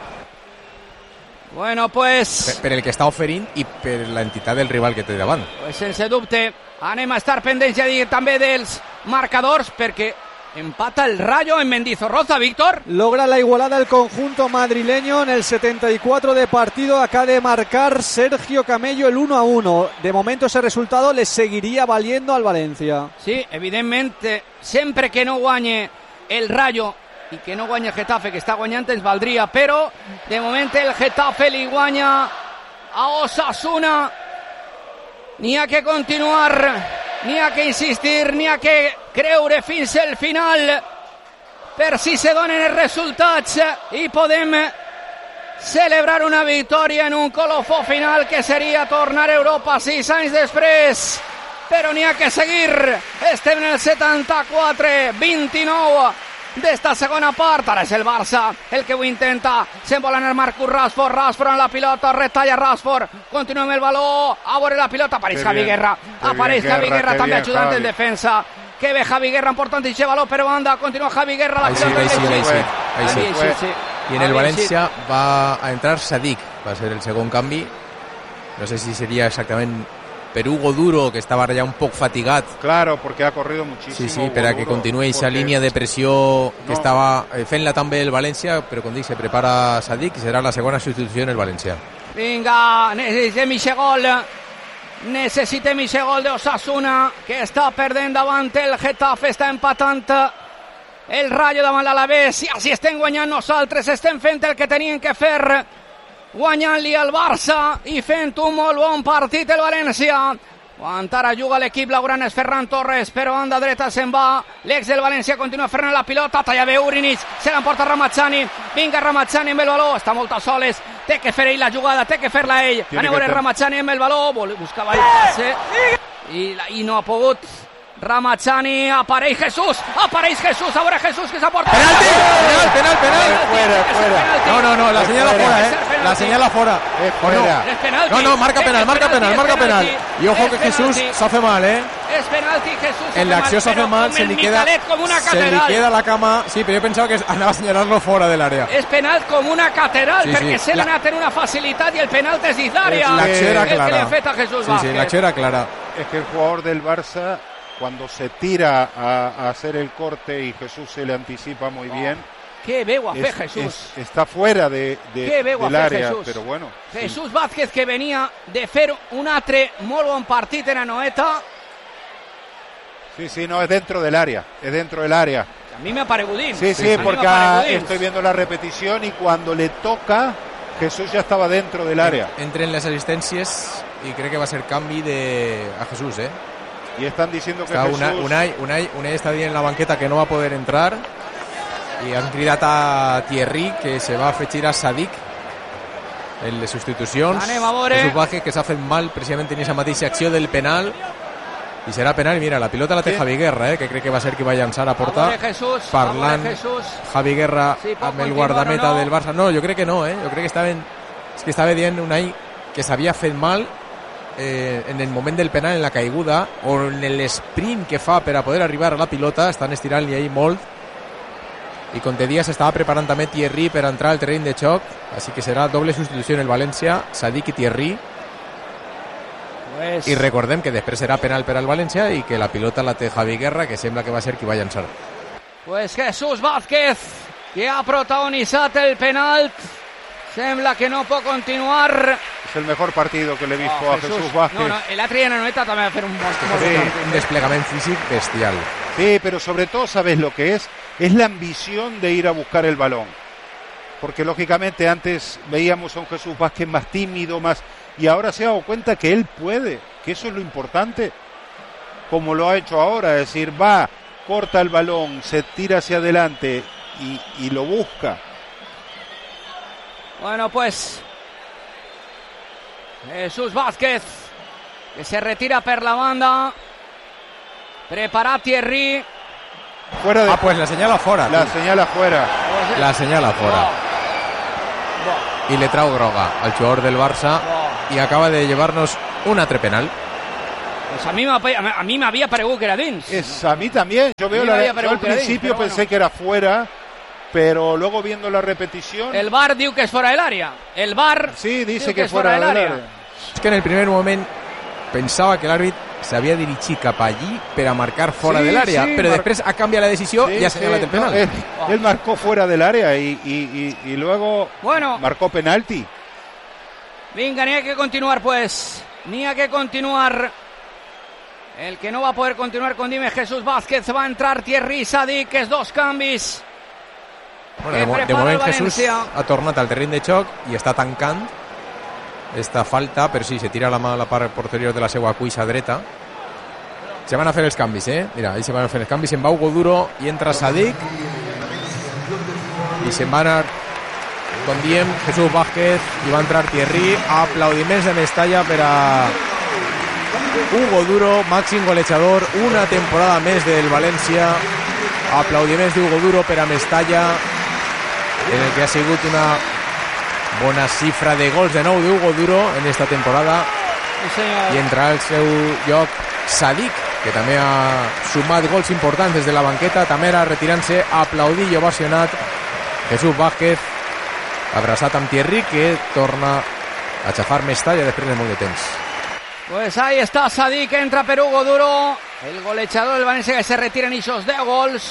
[SPEAKER 1] Bueno, pues...
[SPEAKER 2] Per el que està oferint i per la entitat del rival que té davant.
[SPEAKER 1] Pues sense dubte, anem a estar pendents ja també dels marcadors, perquè empata el Rayo en Mendizorroza, Víctor.
[SPEAKER 4] Logra la igualada el conjunto madrileño en el 74 de partido. Acaba de marcar Sergio Camello el 1-1. De momento ese resultado le seguiría valiendo al Valencia.
[SPEAKER 1] Sí, evidentment, sempre que no guanye el Rayo i que no guanya el Getafe, que està guanyant, ens valdria, però de moment el Getafe li guanya a Osasuna. N'hi ha que continuar, n'hi ha que insistir, n'hi ha que creure fins al final per si se donen els resultats i podem celebrar una victòria en un colofó final que seria tornar a Europa 6 anys després, però n'hi ha que seguir. Estem en el 74-29 d'esta segona part. Ara és el Barça el que ho intenta, se'n vol anar Marcus Rashford en la pilota, retalla Rashford, continua amb el baló, a veure la pilota, apareix Javi Guerra també ajudant en defensa. Que ve Javi Guerra important aquest baló, però banda, continua Javi Guerra, la pilota
[SPEAKER 2] ahí sí. Y en el Valencia va a entrar Sadik, va a ser el segon canvi. No sé si sería exactamente per Hugo Duro, que estaba ya un poco fatigado.
[SPEAKER 3] Claro, porque ha corrido muchísimo.
[SPEAKER 2] Sí, para que continúe esa línea de presión que estaba fent-la també el València, però com dic, se prepara Sadik i serà la segona substitució en el València.
[SPEAKER 1] Vinga, necessitem ese gol de Osasuna, que està perdent davant el Getafe, està empatant el Rayo davant l'Alavés, i així estem guanyant nosaltres, estem fent el que tenien que fer, guanyant-li al Barça i fent un molt bon partit el València. Quan ara juga l'equip blaugrana és Ferran Torres, però banda dreta se'n va, l'ex del València continua fent la pilota, talla bé Urinic, se l'emporta Ramazani, vinga Ramazani amb el baló, està molt a soles, té que fer ell la jugada, té que fer-la ell, anem a veure Ramazani amb el baló, buscava el passe i no ha pogut. Ramazani, apareix Jesús, a veure Jesús que s'aporta.
[SPEAKER 2] Penal. No, la señal afuera, la señal afuera. No, marca penal. Y ojo que Jesús se hace mal,
[SPEAKER 1] Es penalti, Jesús.
[SPEAKER 2] En la acción se hace mal, se li queda la cama. Sí, pero yo pensaba que andaba a señalarlo fuera del área.
[SPEAKER 1] Es penal com una catedral, perquè se l'ha anat en una facilitat i el penal és dins l'àrea.
[SPEAKER 2] L'acció era clara.
[SPEAKER 1] El que li ha fet a Jesús Vázquez.
[SPEAKER 2] Sí, l'acció era clara.
[SPEAKER 3] Es que el jugador del Barça, cuando se tira a hacer el corte y Jesús se le anticipa muy bien.
[SPEAKER 1] Qué veu a fer Jesús.
[SPEAKER 3] Está fuera del área,
[SPEAKER 1] Jesús.
[SPEAKER 3] Pero bueno.
[SPEAKER 1] Jesús Vázquez, que venia de fer un altre molt bon partit en Anoeta.
[SPEAKER 3] Sí, no, es dentro del área.
[SPEAKER 1] A mí me ha paregudín.
[SPEAKER 3] Sí, porque estoy viendo la repetición y cuando le toca, Jesús ya estaba dentro del área.
[SPEAKER 2] Entren las asistencias y creo que va a ser canvi a Jesús,
[SPEAKER 3] Y están diciendo que
[SPEAKER 2] Jesús...
[SPEAKER 3] Unai
[SPEAKER 2] está bien en la banqueta, que no va a poder entrar, y han cridat a Thierry, que se va a afegir a Sadik, el de sustitucions. Jesús Vázquez, que s'ha fet mal precisamente en esa mateixa acció del penal, i serà penal. Mira, la pilota la té Javi Guerra, que crec que va ser qui va llançar a porta, parlant Javi Guerra amb el guardameta del Barça. No, jo crec que no, jo crec que estava dient Unai que s'havia fet mal en el moment del penal, en la caiguda, o en el sprint que fa per a poder arribar a la pilota. Estan estirant-li ahí molt, i com te dia s'estava preparant també Thierry per entrar al terreny de xoc, així que serà doble substitució en el València, Sadik i Thierry. I recordem que després serà penal per al València i que la pilota la té Javi Guerra, que sembla que va ser qui va llançar.
[SPEAKER 1] Pues Jesús Vázquez, que ha protagonitzat el penal, sembla que no pot continuar.
[SPEAKER 3] Es el mejor partido que le he visto a Jesús Vázquez.
[SPEAKER 1] No, l'altre dia en Anoeta també va fer un
[SPEAKER 2] un desplegament físic bestial.
[SPEAKER 3] Sí, pero sobre todo, ¿sabes lo que es? Es la ambición de ir a buscar el balón. Porque lógicamente antes veíamos a un Jesús Vázquez más tímido, y ahora se ha dado cuenta que él puede, que eso es lo importante, como lo ha hecho ahora, es decir, va, corta el balón, se tira hacia adelante y lo busca.
[SPEAKER 1] Bueno, pues Jesús Vázquez, que se retira per la banda. Prepara Thierry.
[SPEAKER 3] Fuera de...
[SPEAKER 2] pues la señala fora.
[SPEAKER 3] La señala fuera.
[SPEAKER 2] La señala fora. Y le trau groga al jugador del Barça y acaba de llevarnos un altre penal.
[SPEAKER 1] Pues a mí me había parecido que era dins.
[SPEAKER 3] A mí también. Yo al principio pensé que era fuera, pero luego viendo la repetición...
[SPEAKER 1] El VAR diu que es fuera del área. El VAR
[SPEAKER 3] sí, dice que es fuera del área.
[SPEAKER 2] És que en el primer moment pensava que l'àrbit s'havia dirigit cap allí per a marcar fora de l'àrea, però després ha canviat la decisió y ha señalado el penal.
[SPEAKER 3] Él marcó fuera del área y luego marcó penalti.
[SPEAKER 1] Venga, ni hay que continuar pues. Ni hay que continuar. El que no va a poder continuar con Dime Jesús Vázquez, va a entrar Thierry Sadik, que es 2 canvis.
[SPEAKER 2] Bueno, de moment Jesús ha tornat al terreny de xoc i està tancant esta falta, però sí, se tira la mà a la part posterior de la seva cuixa dreta. Se van a fer els canvis, mira, ahí se van a fer els canvis, se'n va Hugo Duro i entra Sadik i se'n va anar, com diem, Jesús Vázquez i va entrar Thierry. Aplaudiments de Mestalla per a Hugo Duro, màxim golejador una temporada més del València. Aplaudiments d'Hugo Duro per a Mestalla, en el que ha sigut una bona xifra de gols de nou d'Hugo Duro en esta temporada. I entrarà al seu lloc Sadik, que també ha sumat gols importants des de la banqueta, també era retirant-se, aplaudit i ovacionat Jesús Vázquez, abraçat amb Thierry, que torna a xafar Mestalla després de molt de temps.
[SPEAKER 1] Pues ahí está Sadik, entra per Hugo Duro, el golejador del València, que se retira en esos 10 gols.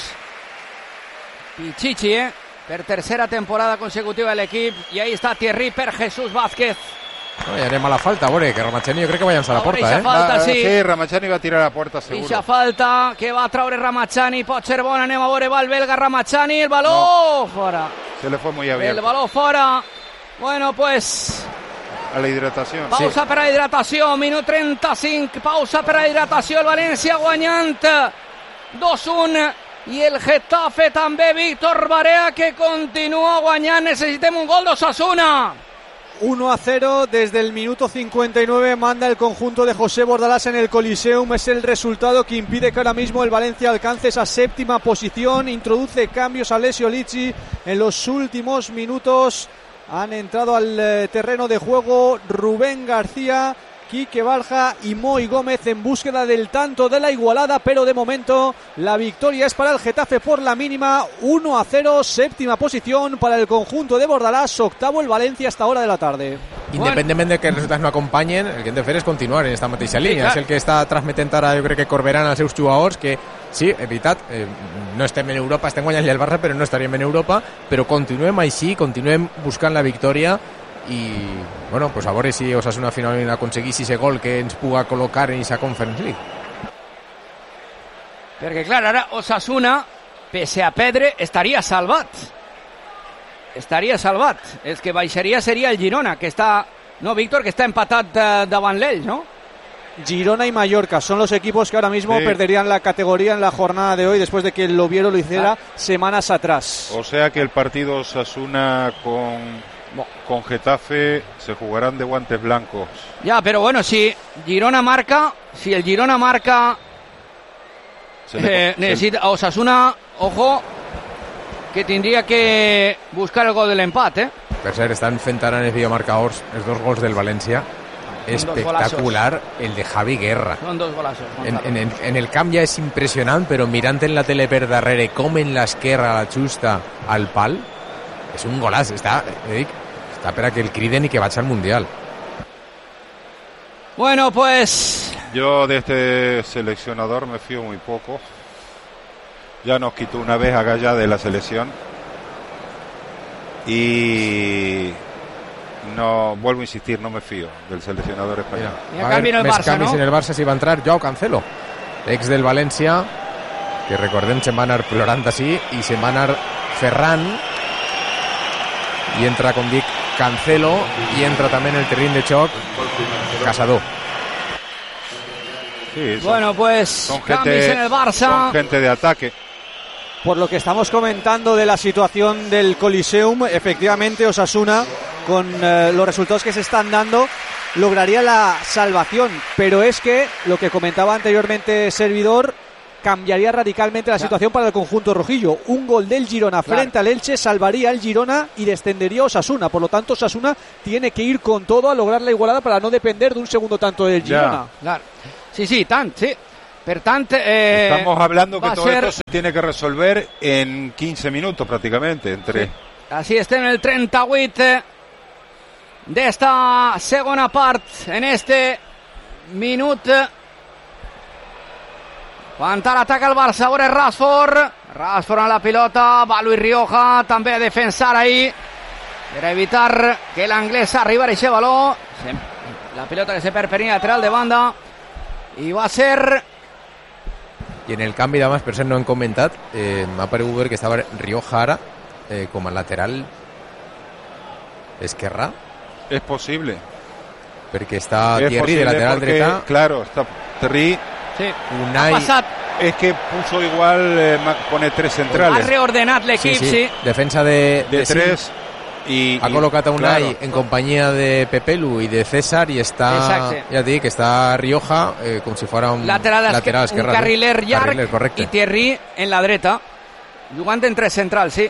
[SPEAKER 1] Pichichi, per tercera temporada consecutiva del equip, i ahí està Thierry per Jesús Vázquez.
[SPEAKER 2] No, ja anem a la falta, a veure, que Ramachani jo crec que va llançar a la porta,
[SPEAKER 1] falta, sí.
[SPEAKER 3] Sí, Ramachani va a tirar a la puerta, seguro.
[SPEAKER 1] Ixa falta, que va a traure Ramachani, pot ser bona, anem a veure, va el belga Ramachani, el baló fora.
[SPEAKER 3] Se le fue muy abierto.
[SPEAKER 1] El baló fora. Bueno, pues...
[SPEAKER 3] A la hidratació.
[SPEAKER 1] Pausa per a la hidratació, minut 35, pausa per a la hidratació, el València guanyant 2-1, i el Getafe també, Víctor Barea, que continua guanyant. Necessitem un gol d'Osasuna.
[SPEAKER 4] 1-0 desde el minuto 59 manda el conjunto de José Bordalás en el Coliseum. Es el resultado que impide que ahora mismo el Valencia alcance esa séptima posición. Introduce cambios a Alessio Lici en los últimos minutos. Han entrado al terreno de juego Rubén García, Quique Barja y Moi Gómez en búsqueda del tanto de la igualada, pero de momento la victoria es para el Getafe por la mínima. 1-0, séptima posición para el conjunto de Bordalás, octavo el Valencia hasta hora de la tarde.
[SPEAKER 2] Independentment de que els resultats no acompanyen, el que hem de fer és continuar en esta mateixa línia. És el que està transmetent ara, jo crec que Corberán als seus jugadors, que sí, és veritat, no estem en Europa, estem guanyant-li al Barça, però no estaríem en Europa, però continuem així, continuem buscant la victòria i, bueno, pues a veure si Osasuna finalment aconseguís ese gol que ens puga col·locar en aquesta Conference League.
[SPEAKER 1] Perquè, clar, ara Osasuna, pese a Pedre, estaria salvat. Estaria salvat. El que baixaria seria el Girona, que està... No, Víctor, que està empatat davant l'ell, ¿no?
[SPEAKER 4] Girona y Mallorca son los equipos que ahora mismo perderían la categoría en la jornada de hoy, después de que el Oviedo lo hiciera semanas atrás.
[SPEAKER 3] O sea que el partido Osasuna con Getafe se jugarán de guantes blancos.
[SPEAKER 1] Ya, pero bueno, si el Girona marca, necesita Osasuna, ojo, que tindria que buscar el gol de l'empat,
[SPEAKER 2] Per cert, estan fent ara en els videomarcadors els 2 gols del València. Espectacular el de Javi Guerra.
[SPEAKER 1] Són 2 golaços.
[SPEAKER 2] En el camp ja és impressionant, però mirant en la tele per darrere com en l'esquerra la xusta al pal, és un golaç. Està per a que el criden i que vaig al Mundial.
[SPEAKER 1] Bueno, pues...
[SPEAKER 3] Yo de este seleccionador me fío muy poco. Ya nos quitó una vez a Gaya de la selección. Y no, vuelvo a insistir, no me fío del seleccionador español.
[SPEAKER 1] Va a haver
[SPEAKER 2] més canvis en el Barça, si va entrar Joao Cancelo, ex del València, que recordem se'n va anar plorant així, i se'n va anar Ferran, i entra, com dic, Cancelo, i entra també en el terreny de xoc Casador.
[SPEAKER 3] Sí,
[SPEAKER 1] bueno, pues cambios en el Barça.
[SPEAKER 3] Son gente de ataque.
[SPEAKER 4] Por lo que estamos comentando de la situación del Coliseum, efectivamente Osasuna, con los resultados que se están dando, lograría la salvación. Pero es que, lo que comentaba anteriormente Servidor, cambiaría radicalmente la situación para el conjunto rojillo. Un gol del Girona frente al Elche salvaría al Girona y descendería Osasuna. Por lo tanto, Osasuna tiene que ir con todo a lograr la igualada para no depender de un segundo tanto del Girona.
[SPEAKER 1] Claro. Sí, tant, sí. Per tant,
[SPEAKER 3] estamos hablando que todo esto se tiene que resolver en 15 minutos prácticamente. Sí.
[SPEAKER 1] Así está en el 38 d'esta segona part, en este minut. Quan ara ataca el Barça, ara Rashford a la pilota, va Luis Rioja també a defensar ahí per evitar que l'anglès arribara a ese baló. La pilota que se perpenia lateral de banda i va ser...
[SPEAKER 2] I en el canvi d'abans, per cert, no hem comentat, m'ha paregut veure que estava Rioja ara com a lateral esquerrà.
[SPEAKER 3] És possible.
[SPEAKER 2] Perquè està Thierry de lateral dreta.
[SPEAKER 3] Claro, está Thierry.
[SPEAKER 1] Sí,
[SPEAKER 3] Unai, ha passat. Es que puso igual, pone tres centrales.
[SPEAKER 1] Ha reordenat l'equip, sí.
[SPEAKER 2] Defensa de
[SPEAKER 3] tres.
[SPEAKER 2] I ha col·locat a Unai en companyia de Pepelu i de César i està, ja et dic, està Rioja com si fos un lateral esquerre,
[SPEAKER 1] un carriler llarg i Thierry en la dreta jugant entre centrals, sí.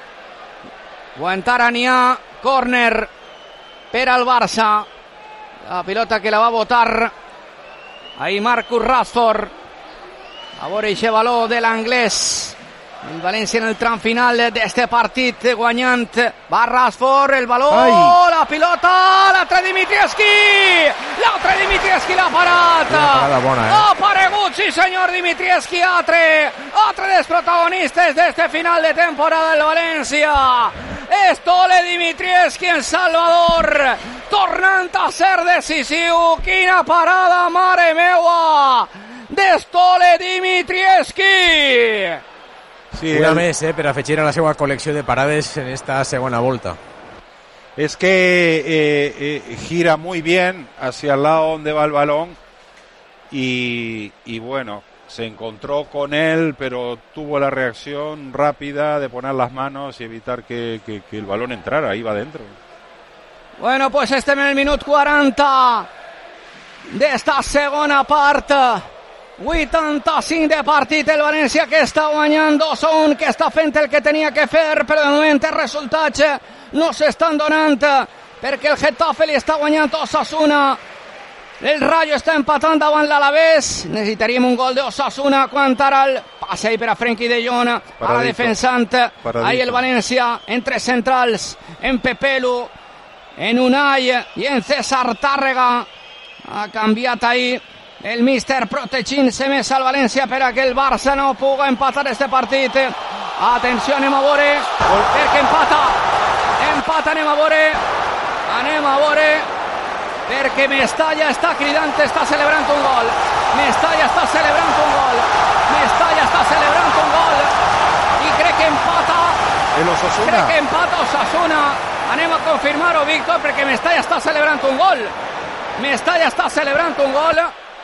[SPEAKER 1] Guantara n'hi ha, córner per al Barça, la pilota que la va botar ahí Marcus Rashford, a veure aquest baló de l'anglès. El València en el tram final d'este partit guanyant. Va Rashford, el baló, la pilota, l'altre Dimitrievski! L'altre Dimitrievski l'ha parat! Ha aparegut, sí senyor, Dimitrievski, altre dels protagonistes d'este final de temporada del València. Estole Dimitrievski en Salvador, tornant a ser decisiu. Quina parada, mare meua, d'Estole Dimitrievski!
[SPEAKER 2] Sí, una més per afegir a la seva col·lecció de parades en esta segona volta.
[SPEAKER 3] Es que gira muy bien hacia el lado donde va el balón y bueno, se encontró con él, pero tuvo la reacción rápida de poner las manos y evitar que el balón entrara, iba adentro.
[SPEAKER 1] Bueno, pues estem en el minut 40 d'esta segona part. 85 de partit, el València que està guanyant 2-1, que està fent el que tenia que fer, però de moment els resultats no s'estan donant perquè el Getafe li està guanyant Osasuna, el Rayo està empatant davant l'Alavés. Necessitaríem un gol d'Osasuna quan ara el passe ahí per a Frenkie de Jong, ara defensant ahí el València entre centrals, en Pepelu, en Unai i en César Tàrrega. Ha canviat ahí el míster protegint-se més al València per a que el Barça no pugui empatar este partit. Atenció, anem a veure perquè empata, anem a veure perquè Mestalla està cridant, està celebrant un gol. Mestalla està celebrant un gol i crec que empata Osasuna. Anem a confirmar-ho, Víctor, perquè Mestalla està celebrant un gol.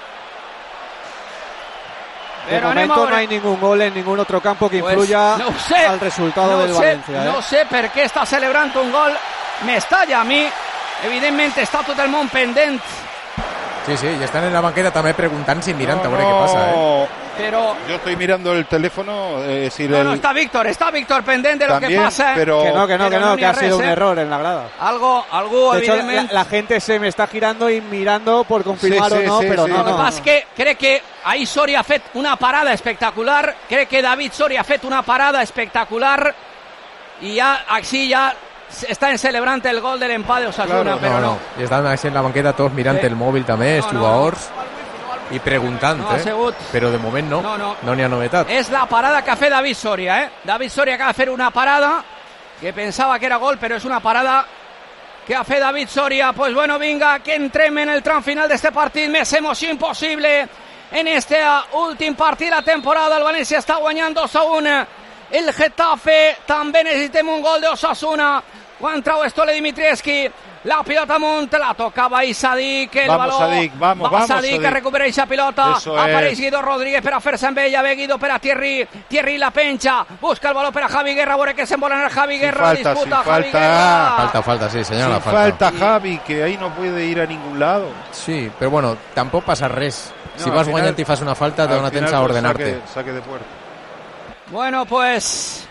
[SPEAKER 4] De momento no hay ningún gol en ningún otro campo que influya al resultado del València.
[SPEAKER 1] No sé per què està celebrant un gol Mestalla. A mi, evidentment, està tot el món pendent.
[SPEAKER 2] Sí, y están en la banqueta también preguntando y mirando a ver qué pasa.
[SPEAKER 1] Pero
[SPEAKER 3] yo estoy mirando el teléfono.
[SPEAKER 1] No, está Víctor pendiente de lo que pasa.
[SPEAKER 4] Pero que ha sido un error en la grada.
[SPEAKER 1] Algo
[SPEAKER 4] de
[SPEAKER 1] evidentment.
[SPEAKER 4] Hecho, la gente se me está girando y mirando por confirmar o no, pero no.
[SPEAKER 1] Lo que pasa es que crec que ahí Soria ha fet una parada espectacular. Crec que David Soria ha fet una parada espectacular. Y ya, així ja estan celebrant el gol de l'empat d'Osasuna, però no.
[SPEAKER 2] I estan així en la banqueta tots mirant el mòbil també, els jugadors, i preguntant, però de moment no n'hi ha novetat.
[SPEAKER 1] És la parada que ha fet David Soria, David Soria que ha fet una parada que pensava que era gol, però és una parada que ha fet David Soria. Pues bueno, vinga, que entrem en el tram final d'este partit, més emoció impossible en este últim partit de la temporada. El València està guanyant 2-1. El Getafe també necessitem un gol d'Osasuna. contra Stole Dimitrievski. La pilota amunt, la tocava Sadik, el
[SPEAKER 3] vamos,
[SPEAKER 1] baló.
[SPEAKER 3] Sadik, vamos,
[SPEAKER 1] Sadik, que recupera aquesta pilota. Apareix Guido Rodríguez per a fer-se amb ella. Ve Guido per a Thierry. Thierry la penja. Busca el baló per a Javi Guerra. A veure que se'n vol anar Javi Guerra.
[SPEAKER 3] Falta,
[SPEAKER 1] disputa
[SPEAKER 3] Javi
[SPEAKER 1] Guerra.
[SPEAKER 2] Falta, sí, señora.
[SPEAKER 3] Falta Javi, que ahí no puede ir a ningún lado.
[SPEAKER 2] Sí, però bueno, tampoc passa res. Si
[SPEAKER 3] No,
[SPEAKER 2] vas
[SPEAKER 3] al final,
[SPEAKER 2] guanyant i fas una falta, te dona temps a ordenarte.
[SPEAKER 3] Saque de puerta.
[SPEAKER 1] Bueno, pues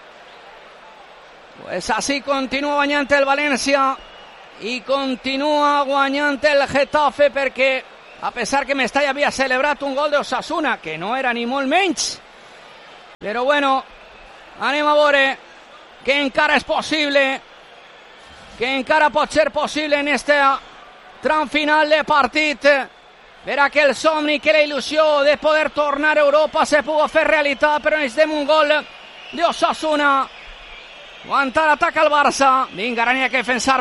[SPEAKER 1] así continua guanyant el València i continua guanyant el Getafe, perquè a pesar que Mestalla havia celebrat un gol d'Osasuna, que no era ni molt menys, però bueno, anem a veure que encara és possible, que encara pot ser possible en este tram final de partit, per a que el somni, que la il·lusió de poder tornar a Europa se pugui fer realitat, però necessitem un gol d'Osasuna. Aguantar ataca el Barça. Vinga, ara n'hi ha que defensar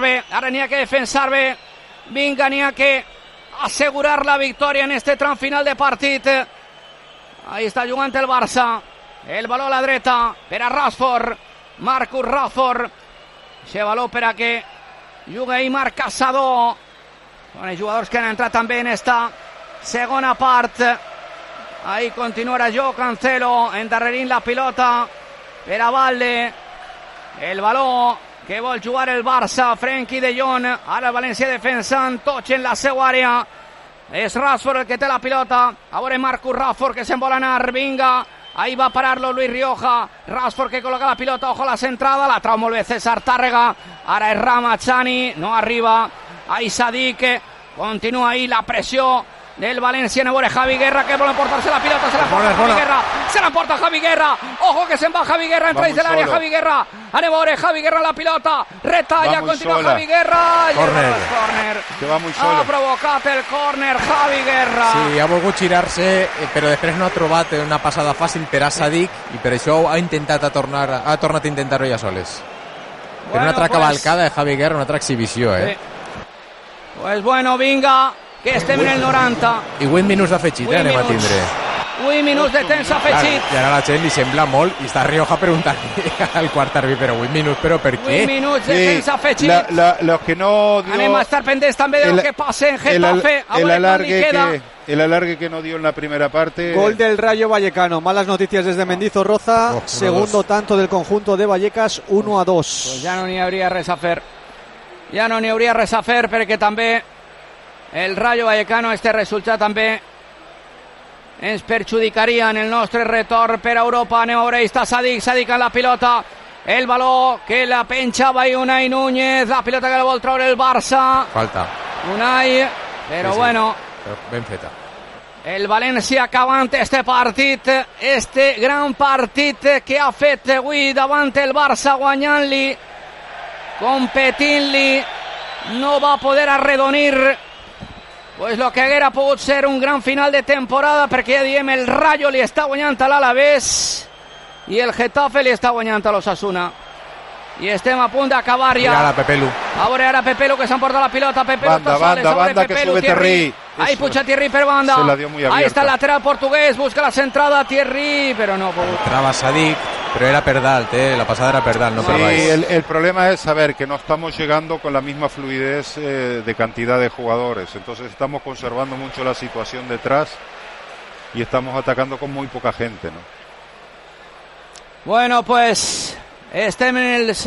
[SPEAKER 1] bé. Vinga, n'hi ha que asegurar la victòria en este tram final de partit. Ahí està jugant el Barça. El baló a la dreta per a Rashford. Marcus Rashford. Ese baló per a que jugui Aimar Casado. Són els jugadors que han entrat també en esta segona part. Ahí continuarà Joao Cancelo endarrerint la pilota per a Valde. El baló que vol jugar el Barça, Frenkie de Jong. Ara el València defensant, tots en la seva àrea. És Rashford el que té la pilota. A veure Marcus Rashford que se'n vol anar. Vinga, ahí va a pararlo Luis Rioja. Rashford que col·loca la pilota, ojo a la centrada. La trau molt bé César Tàrrega. Ara és Ramazani, no arriba. Ahí Sadik, continua ahí la pressió del València. A veure Javi Guerra que vol emportar-se la pilota. Se la emporta Javi Guerra. Ojo que se'n va Javi Guerra, entra dins de l'àrea Javi Guerra. Anem a veure Javi Guerra la pilota. Retalla, continua Javi Guerra.
[SPEAKER 2] Córner.
[SPEAKER 3] Que va muy solo.
[SPEAKER 1] Ha provocat el córner Javi Guerra.
[SPEAKER 2] Sí, ha volgut girar-se, però després no ha trobat una passada fàcil per a Sadik i per això ha tornat a intentar-ho ja soles. Però una altra cavalcada de Javi Guerra, una altra exhibició,
[SPEAKER 1] Sí. Pues bueno, vinga, que estem en el 90.
[SPEAKER 2] I 8 minuts d'afegit, anem a tindre.
[SPEAKER 1] 8 minuts de temps afegit.
[SPEAKER 2] I ara la gent li sembla molt, i està Rioja preguntant-li al quart àrbitre, però 8 minuts, però per què?
[SPEAKER 1] 8 minuts de temps afegit.
[SPEAKER 3] Los que no dio...
[SPEAKER 1] Anem a estar pendents també de lo que passa en Getafe.
[SPEAKER 3] El alargue que no dio en la primera parte.
[SPEAKER 4] Gol del Rayo Vallecano. Malas noticias desde Mendizorroza. Segundo tanto del conjunto de Vallecas, 1-2.
[SPEAKER 1] Pues ja no n'hi hauria res a fer. Ja no n'hi hauria res a fer perquè també el Rayo Vallecano, este resultat també ens perjudicaria en el nostre retorn per a Europa. Anem a veure, ahí està Sadik en la pilota. El baló que la penjava i Unai Núñez. La pilota que la vol treure el Barça.
[SPEAKER 2] Falta.
[SPEAKER 1] Unai, però sí, bueno.
[SPEAKER 2] Però ben feta.
[SPEAKER 1] El València acabant este partit, este gran partit que ha fet avui davant el Barça, guanyant-li, competint-li, no va poder arredonir pues lo que haguera pogut ser un gran final de temporada, perquè ja diem, el Rayo li està guanyant a l'Alavés i el Getafe li està guanyant a l'Osasuna. I estem a punt d'acabar ja.
[SPEAKER 2] Mira Pepelu.
[SPEAKER 1] A veure ara Pepelu que s'emporta la pilota. Pepelu
[SPEAKER 3] banda que sube Thierry.
[SPEAKER 1] Ahí puja Thierry per banda.
[SPEAKER 3] Se la dio muy abierta.
[SPEAKER 1] Ahí está el lateral portugués, busca la centrada Thierry, pero no pudo.
[SPEAKER 2] Entraba Sadik, pero era per dalt, la pasada era per dalt, no per baix.
[SPEAKER 3] Sí, el problema es saber que no estamos llegando con la misma fluidez de cantidad de jugadores. Entonces estamos conservando mucho la situación detrás y estamos atacando con muy poca gente, ¿no?
[SPEAKER 1] Bueno, pues estem en el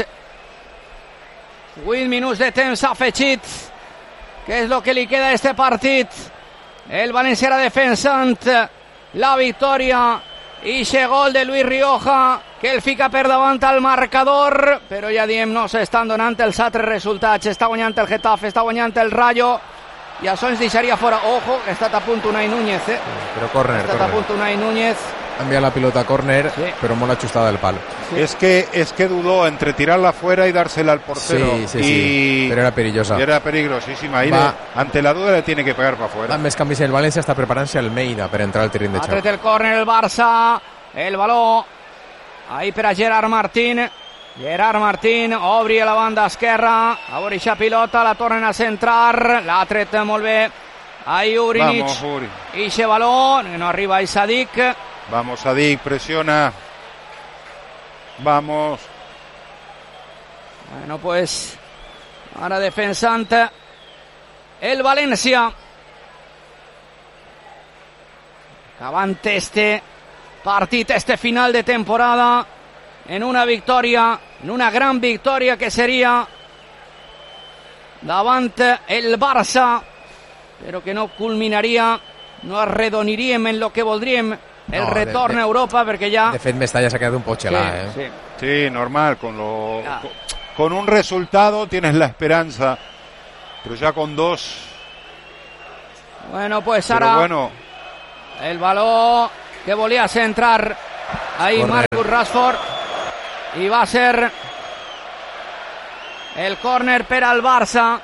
[SPEAKER 1] 8 minuts de temps afegit, que és el que li queda a este partit. El València era defensant la victòria i aquest gol de Luis Rioja que el fica per davant al marcador, però ja diem, no s'estan donant els altres resultats. Està guanyant el Getafe, està guanyant el Rayo i això ens deixaria fora. Ojo, que ha estat a punt Unai Núñez,
[SPEAKER 2] Però córner,
[SPEAKER 1] ha estat a punt Unai Núñez.
[SPEAKER 2] Envía la pilota a córner, sí, pero muy ajustada del palo.
[SPEAKER 3] Sí. Es que dudó entre tirarla fuera y dársela al portero.
[SPEAKER 2] Sí, pero era perillosa.
[SPEAKER 3] Y era peligrosísima. Ahí ante la duda le tiene que pegar para afuera.
[SPEAKER 2] Més canvis el València està preparant-se Almeida per entrar al terreny de xoc.
[SPEAKER 1] Ha tret el córner el Barça, el baló ahí per a Gerard Martín. Gerard Martín obri a la banda esquerra, a veure aquesta pilota, la tornen a centrar, l'ha tret molt bé ahí Urinic.
[SPEAKER 3] Vamos, Uri.
[SPEAKER 1] I aquest baló, no arriba ahí Sadik.
[SPEAKER 3] Vamos, Sadik, presiona. Vamos.
[SPEAKER 1] Bueno, pues ara defensant el València, acabant este partit, este final de temporada en una victòria, en una gran victòria que seria davant el Barça, però que no culminaria, no arredoniríem en lo que voldríem el retorn a Europa, perquè ja...
[SPEAKER 2] De fet, Mestalla s'ha quedat un poc gelat,
[SPEAKER 3] Sí, normal, con un resultado tienes la esperanza, pero ya con dos...
[SPEAKER 1] Bueno, pues ara el baló que volia centrar ahí Marcus Rashford, i va ser el córner per al Barça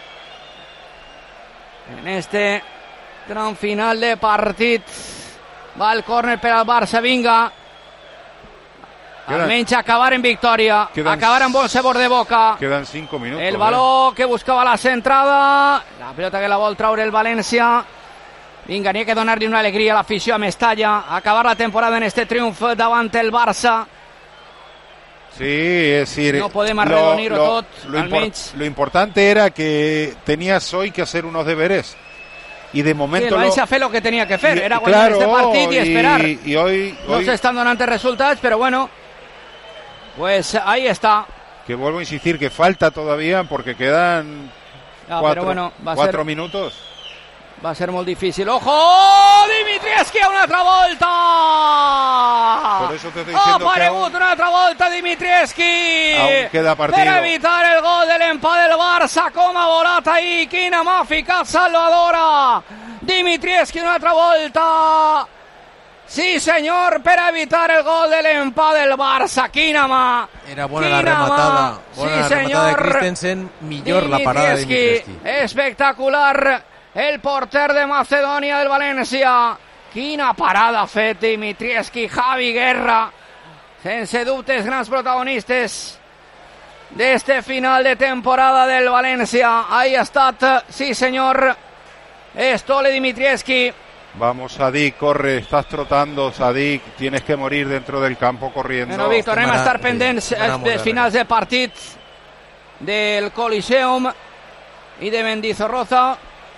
[SPEAKER 1] en este gran final de partit. Va el córner per al Barça, vinga, almenys acabar en victòria, acabar amb bon sabor de boca.
[SPEAKER 3] Quedan 5 minutos.
[SPEAKER 1] El baló que buscava la centrada, la pelota que la vol traure el València. Vinga, n'hi ha que donar-li una alegria a l'afició a Mestalla, acabar la temporada en este triomf davant el Barça.
[SPEAKER 3] Sí, es decir,
[SPEAKER 1] no podem arredonir-ho tot,
[SPEAKER 3] almenys. Lo importante era que tenías hoy que hacer unos deberes. Y de momento...
[SPEAKER 1] Sí, el València ha fet lo que tenia que fer, era guanyar este partit i esperar.
[SPEAKER 3] Y hoy
[SPEAKER 1] no s'estan donant resultats, però bueno, pues ahí está.
[SPEAKER 3] Que vuelvo a insistir que falta todavía porque quedan 4 minutos.
[SPEAKER 1] Va a ser molt difícil. ¡Ojo! Dimitrievski a una altra volta!
[SPEAKER 3] Por eso te estoy diciendo
[SPEAKER 1] ha aparegut una altra volta Dimitrievski!
[SPEAKER 3] Aún queda partido.
[SPEAKER 1] Per evitar el gol de l'empat del Barça. Com ha volat ahí, quina mà ha ficat salvadora! Dimitrievski una altra volta! Sí, senyor, per evitar el gol de l'empat del Barça. Quina mà!
[SPEAKER 2] Era bona la rematada. Bona la rematada de Christensen. Millor la parada de Dimitrievski.
[SPEAKER 1] Espectacular. El porter de Macedònia del València. Quina parada ha fet Dimitrievski. Javi Guerra, sense dubtes, grans protagonistes d'este final de temporada del València. Ahí ha estat, sí senyor, Stole Dimitrievski.
[SPEAKER 3] Vamos, Sadik, corre, estás trotando, Sadik, tienes que morir dentro del campo corriendo.
[SPEAKER 1] Bueno, Víctor, anem a estar pendents de finals de partit del Coliseum i de Mendizorroza.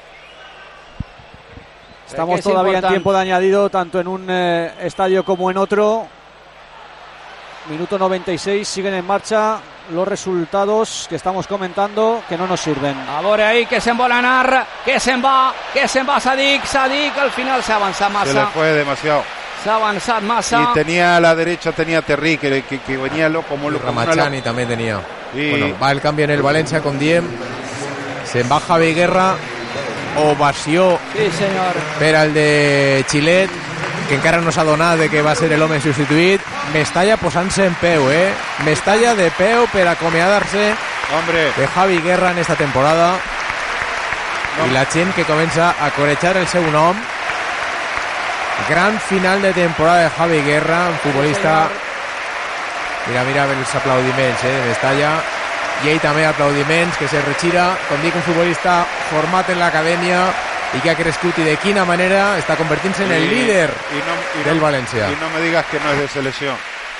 [SPEAKER 4] Estamos todavía en tiempo de añadido, tanto en un estadio como en otro. Minuto 96, siguen en marcha los resultados que estamos comentando, que no nos sirven.
[SPEAKER 1] A veure ahí, que se'n vol anar, que se'n va Sadik, al final s'ha avançat massa.
[SPEAKER 3] Se le fue demasiado.
[SPEAKER 1] S'ha avançat massa.
[SPEAKER 3] Y tenía a la derecha, tenía Terry, que venía loco.
[SPEAKER 2] Ramachani también tenía. Bueno, va el cambio en el València con Diem. Se'n va Javi Guerra. Ovació per al de Xilet, que encara no s'ha donat de que va ser l'home substituït. Mestalla posant-se en peu, Mestalla de peu per acomiadar-se de Javi Guerra en esta temporada. I la gent que comença a corejar el seu nom. Gran final de temporada de Javi Guerra, un futbolista. Mira els aplaudiments de Mestalla. I ell també aplaudiments, que se retira, com dic, un futbolista format en l'acadèmia i que ha crescut i de quina manera està convertint-se en el líder del València.
[SPEAKER 3] Y no me digas que no es de selección.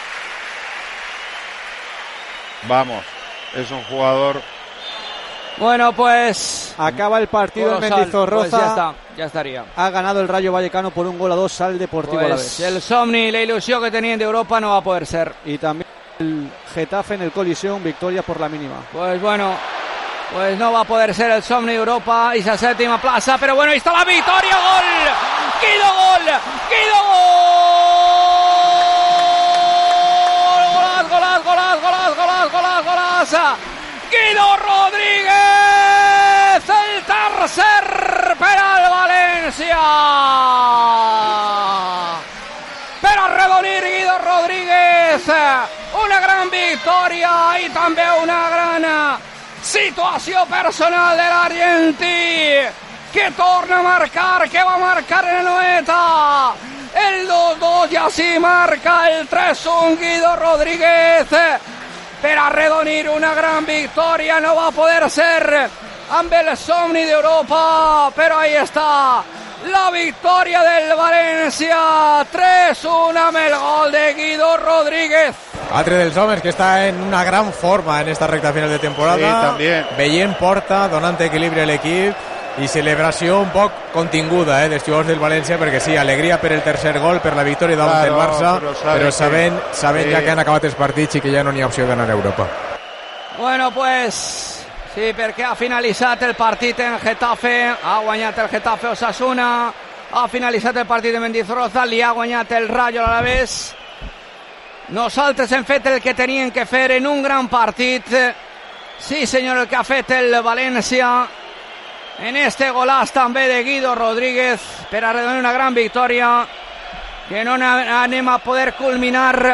[SPEAKER 3] Vamos, es un jugador...
[SPEAKER 1] Bueno, pues...
[SPEAKER 4] acaba el partido en Mendizorroza.
[SPEAKER 1] Pues ya estaría.
[SPEAKER 4] Ha ganado el Rayo Vallecano por 1-2 al Deportivo Alavés.
[SPEAKER 1] El somni y la ilusión que tenían de Europa no va a poder ser.
[SPEAKER 4] Y también el Getafe en el Coliseum, victoria por la mínima.
[SPEAKER 1] Pues bueno, pues no va a poder ser el somni de Europa y esa séptima plaza, pero bueno, ahí está la victoria, gol, Guido gol, golaç, Guido Rodríguez, el tercer per al València. Per arredonir Guido Rodríguez, una gran victòria i també una gran situació personal de l'argentí, que torna a marcar, que va a marcar en el 90, el 2-2 y así marca el 3-1 Guido Rodríguez per arredonir una gran victòria. No va a poder ser amb el somni d'Europa, però ahí està la victoria del Valencia, 3-1 amb el gol de Guido Rodríguez.
[SPEAKER 2] Altre dels homes que està en una gran forma en esta recta final de temporada.
[SPEAKER 3] Sí, també.
[SPEAKER 2] Veient porta, donant equilibri a l'equip i celebració un poc continguda dels jugadors del València, perquè sí, alegria per el tercer gol, per la victòria davant del Barça, però sabent ja que han acabat els partits i que ja no n'hi ha opció d'anar a Europa.
[SPEAKER 1] Bueno, pues sí, perquè ha finalitzat el partit en Getafe, ha guanyat el Getafe Osasuna, ha finalitzat el partit de Mendizorroza, li ha guanyat el Rayo Alavés. Nosaltres hem fet el que teníem que fer en un gran partit. Sí, senyor, el que ha fet el València en este golàs també de Guido Rodríguez per arredonir una gran victòria que no anem a poder culminar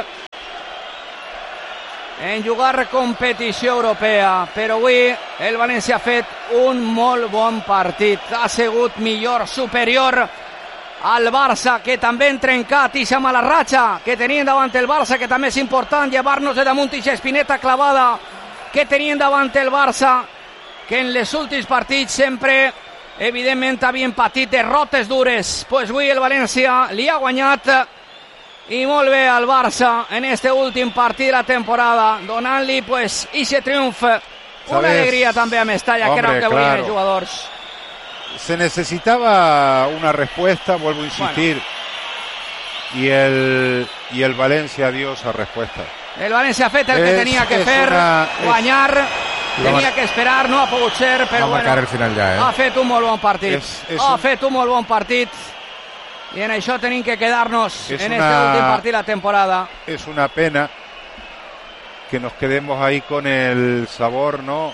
[SPEAKER 1] en jugar competició europea, però avui el València ha fet un molt bon partit, ha sigut millor, superior al Barça, que també han trencat aquesta mala ratxa que tenien davant el Barça, que també és important llevar-nos de damunt aquesta espineta clavada que tenien davant el Barça, que en els últims partits sempre, evidentment, havien patit derrotes dures. Pues avui el València li ha guanyat i molt bé al Barça en este últim partit de la temporada, donant-li pues ese triomf, una alegria també a Mestalla, que era el que volien els jugadors.
[SPEAKER 3] Se necesitaba una respuesta, vuelvo a insistir, bueno. y el Valencia dio esa respuesta.
[SPEAKER 1] El València ha fet el que tenia que fer, guanyar, tenia que esperar, no ha pogut ser, però bueno,
[SPEAKER 2] el final ja,
[SPEAKER 1] ha fet un molt bon partit, ha fet un molt bon partit, i en això tenim que quedar-nos en este últim partit de la temporada.
[SPEAKER 3] Es una pena que nos quedemos ahí con el sabor, ¿no?,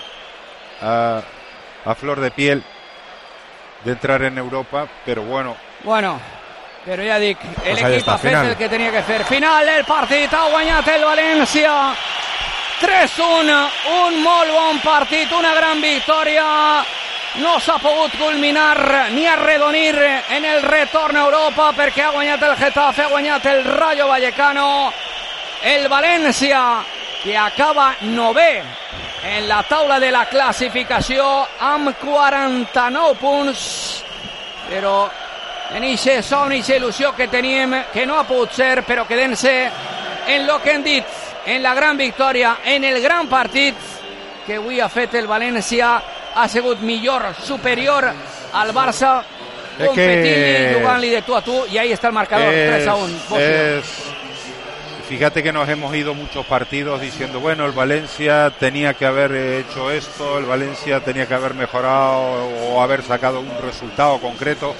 [SPEAKER 3] a flor de piel de entrar en Europa, però bueno,
[SPEAKER 1] però ja dic, l'equip ha fet el que tenia que fer. Final del partit, ha guanyat el València 3-1, un molt bon partit, una gran victòria. No s'ha pogut culminar ni arredonir en el retorn a Europa, perquè ha guanyat el Getafe, ha guanyat el Rayo Vallecano. El València, que acaba 9è en la taula de la classificació amb 49 punts, però en eixe somni, eixa il·lusió que teníem, que no ha pogut ser, però quedant-se en lo que hem dit, en la gran victòria, en el gran partit que avui ha fet el València. Ha sigut millor, superior al Barça, competint y jugant-li de tú a tú, y ahí está el marcador, 3-1.
[SPEAKER 3] Fíjate que nos hemos ido muchos partidos diciendo, bueno, el Valencia tenía que haber hecho esto, el Valencia tenía que haber mejorado o haber sacado un resultado concreto.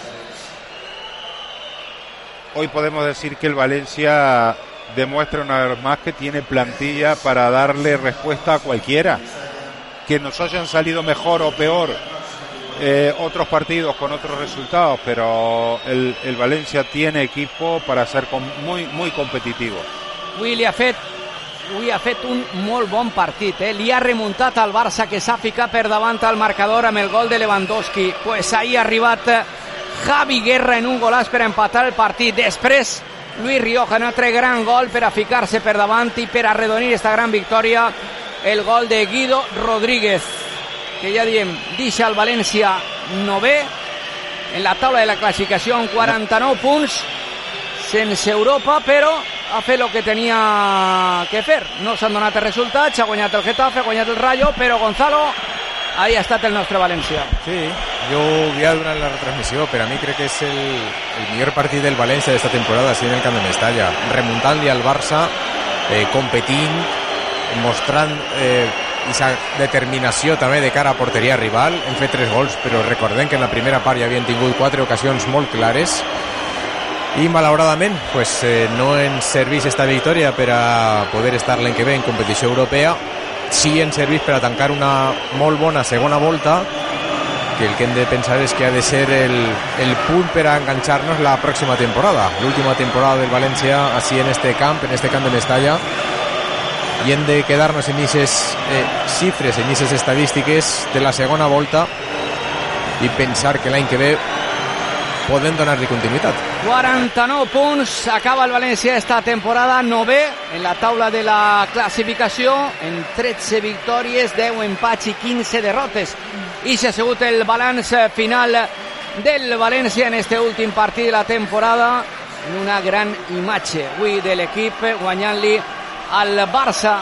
[SPEAKER 3] Hoy podemos decir que el Valencia demuestra una vez más que tiene plantilla para darle respuesta a cualquiera. Que nos hayan salido mejor o peor otros partidos con otros resultados, pero el Valencia tiene equipo para ser muy, muy competitivo.
[SPEAKER 1] Avui ha fet un molt bon partit, li ha remuntat al Barça, que s'ha ficat per davant al marcador amb el gol de Lewandowski. Pues ahí ha arribat Javi Guerra en un golàs per empatar el partit. Després Luis Rioja, un altre gran gol per a ficar-se per davant i per arredonir esta gran victòria, el gol de Guido Rodríguez, que ja diem, deixa el València 9è en la taula de la classificació amb 49 punts, sense Europa, però ha fet el que tenia que fer. No s'han donat els resultats, ha guanyat el Getafe, ha guanyat el Rayo, però Gonzalo, ahí ha estat el nostre València.
[SPEAKER 2] Sí, jo ho havia durant la retransmissió, però a mi crec que és el millor partit del València d'esta temporada, així en el camp de Mestalla, remuntant-li al Barça, competint, mostrant aquesta determinació també de cara a porteria rival. Hem fet 3 gols, però recordem que en la primera part ja havien tingut 4 ocasions molt clares i malauradament pues, no ens serveix esta victòria per a poder estar l'any que ve en competició europea. Sí ens serveix per a tancar una molt bona segona volta, que el que hem de pensar és que ha de ser el punt per a enganxar-nos la pròxima temporada, l'última temporada del València així en este camp de Mestalla, i hem de quedar-nos en aquestes xifres, en aquestes estadístiques de la segona volta i pensar que l'any que ve podem donar-li continuïtat.
[SPEAKER 1] 49 punts, acaba el València esta temporada 9è en la taula de la classificació, en 13 victòries, 10 empats i 15 derrotes. I s'ha sigut el balanç final del Valencia en este últim partit de la temporada, en una gran imatge avui de l'equip guanyant-li al Barça.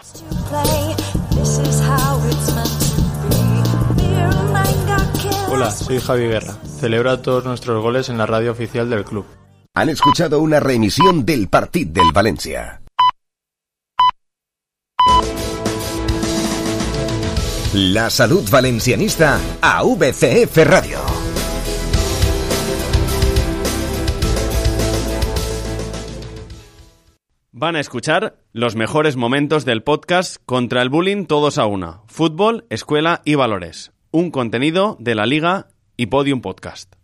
[SPEAKER 5] Hola, soy Javi Guerra. Celebra todos nuestros goles en la radio oficial del club.
[SPEAKER 6] Han escuchado una reemisión del Partit del Valencia. La salud valencianista a VCF Radio.
[SPEAKER 7] Van a escuchar los mejores momentos del podcast Contra el Bullying Todos a Una. Fútbol, escuela y valores. Un contenido de la Liga y Podium Podcast.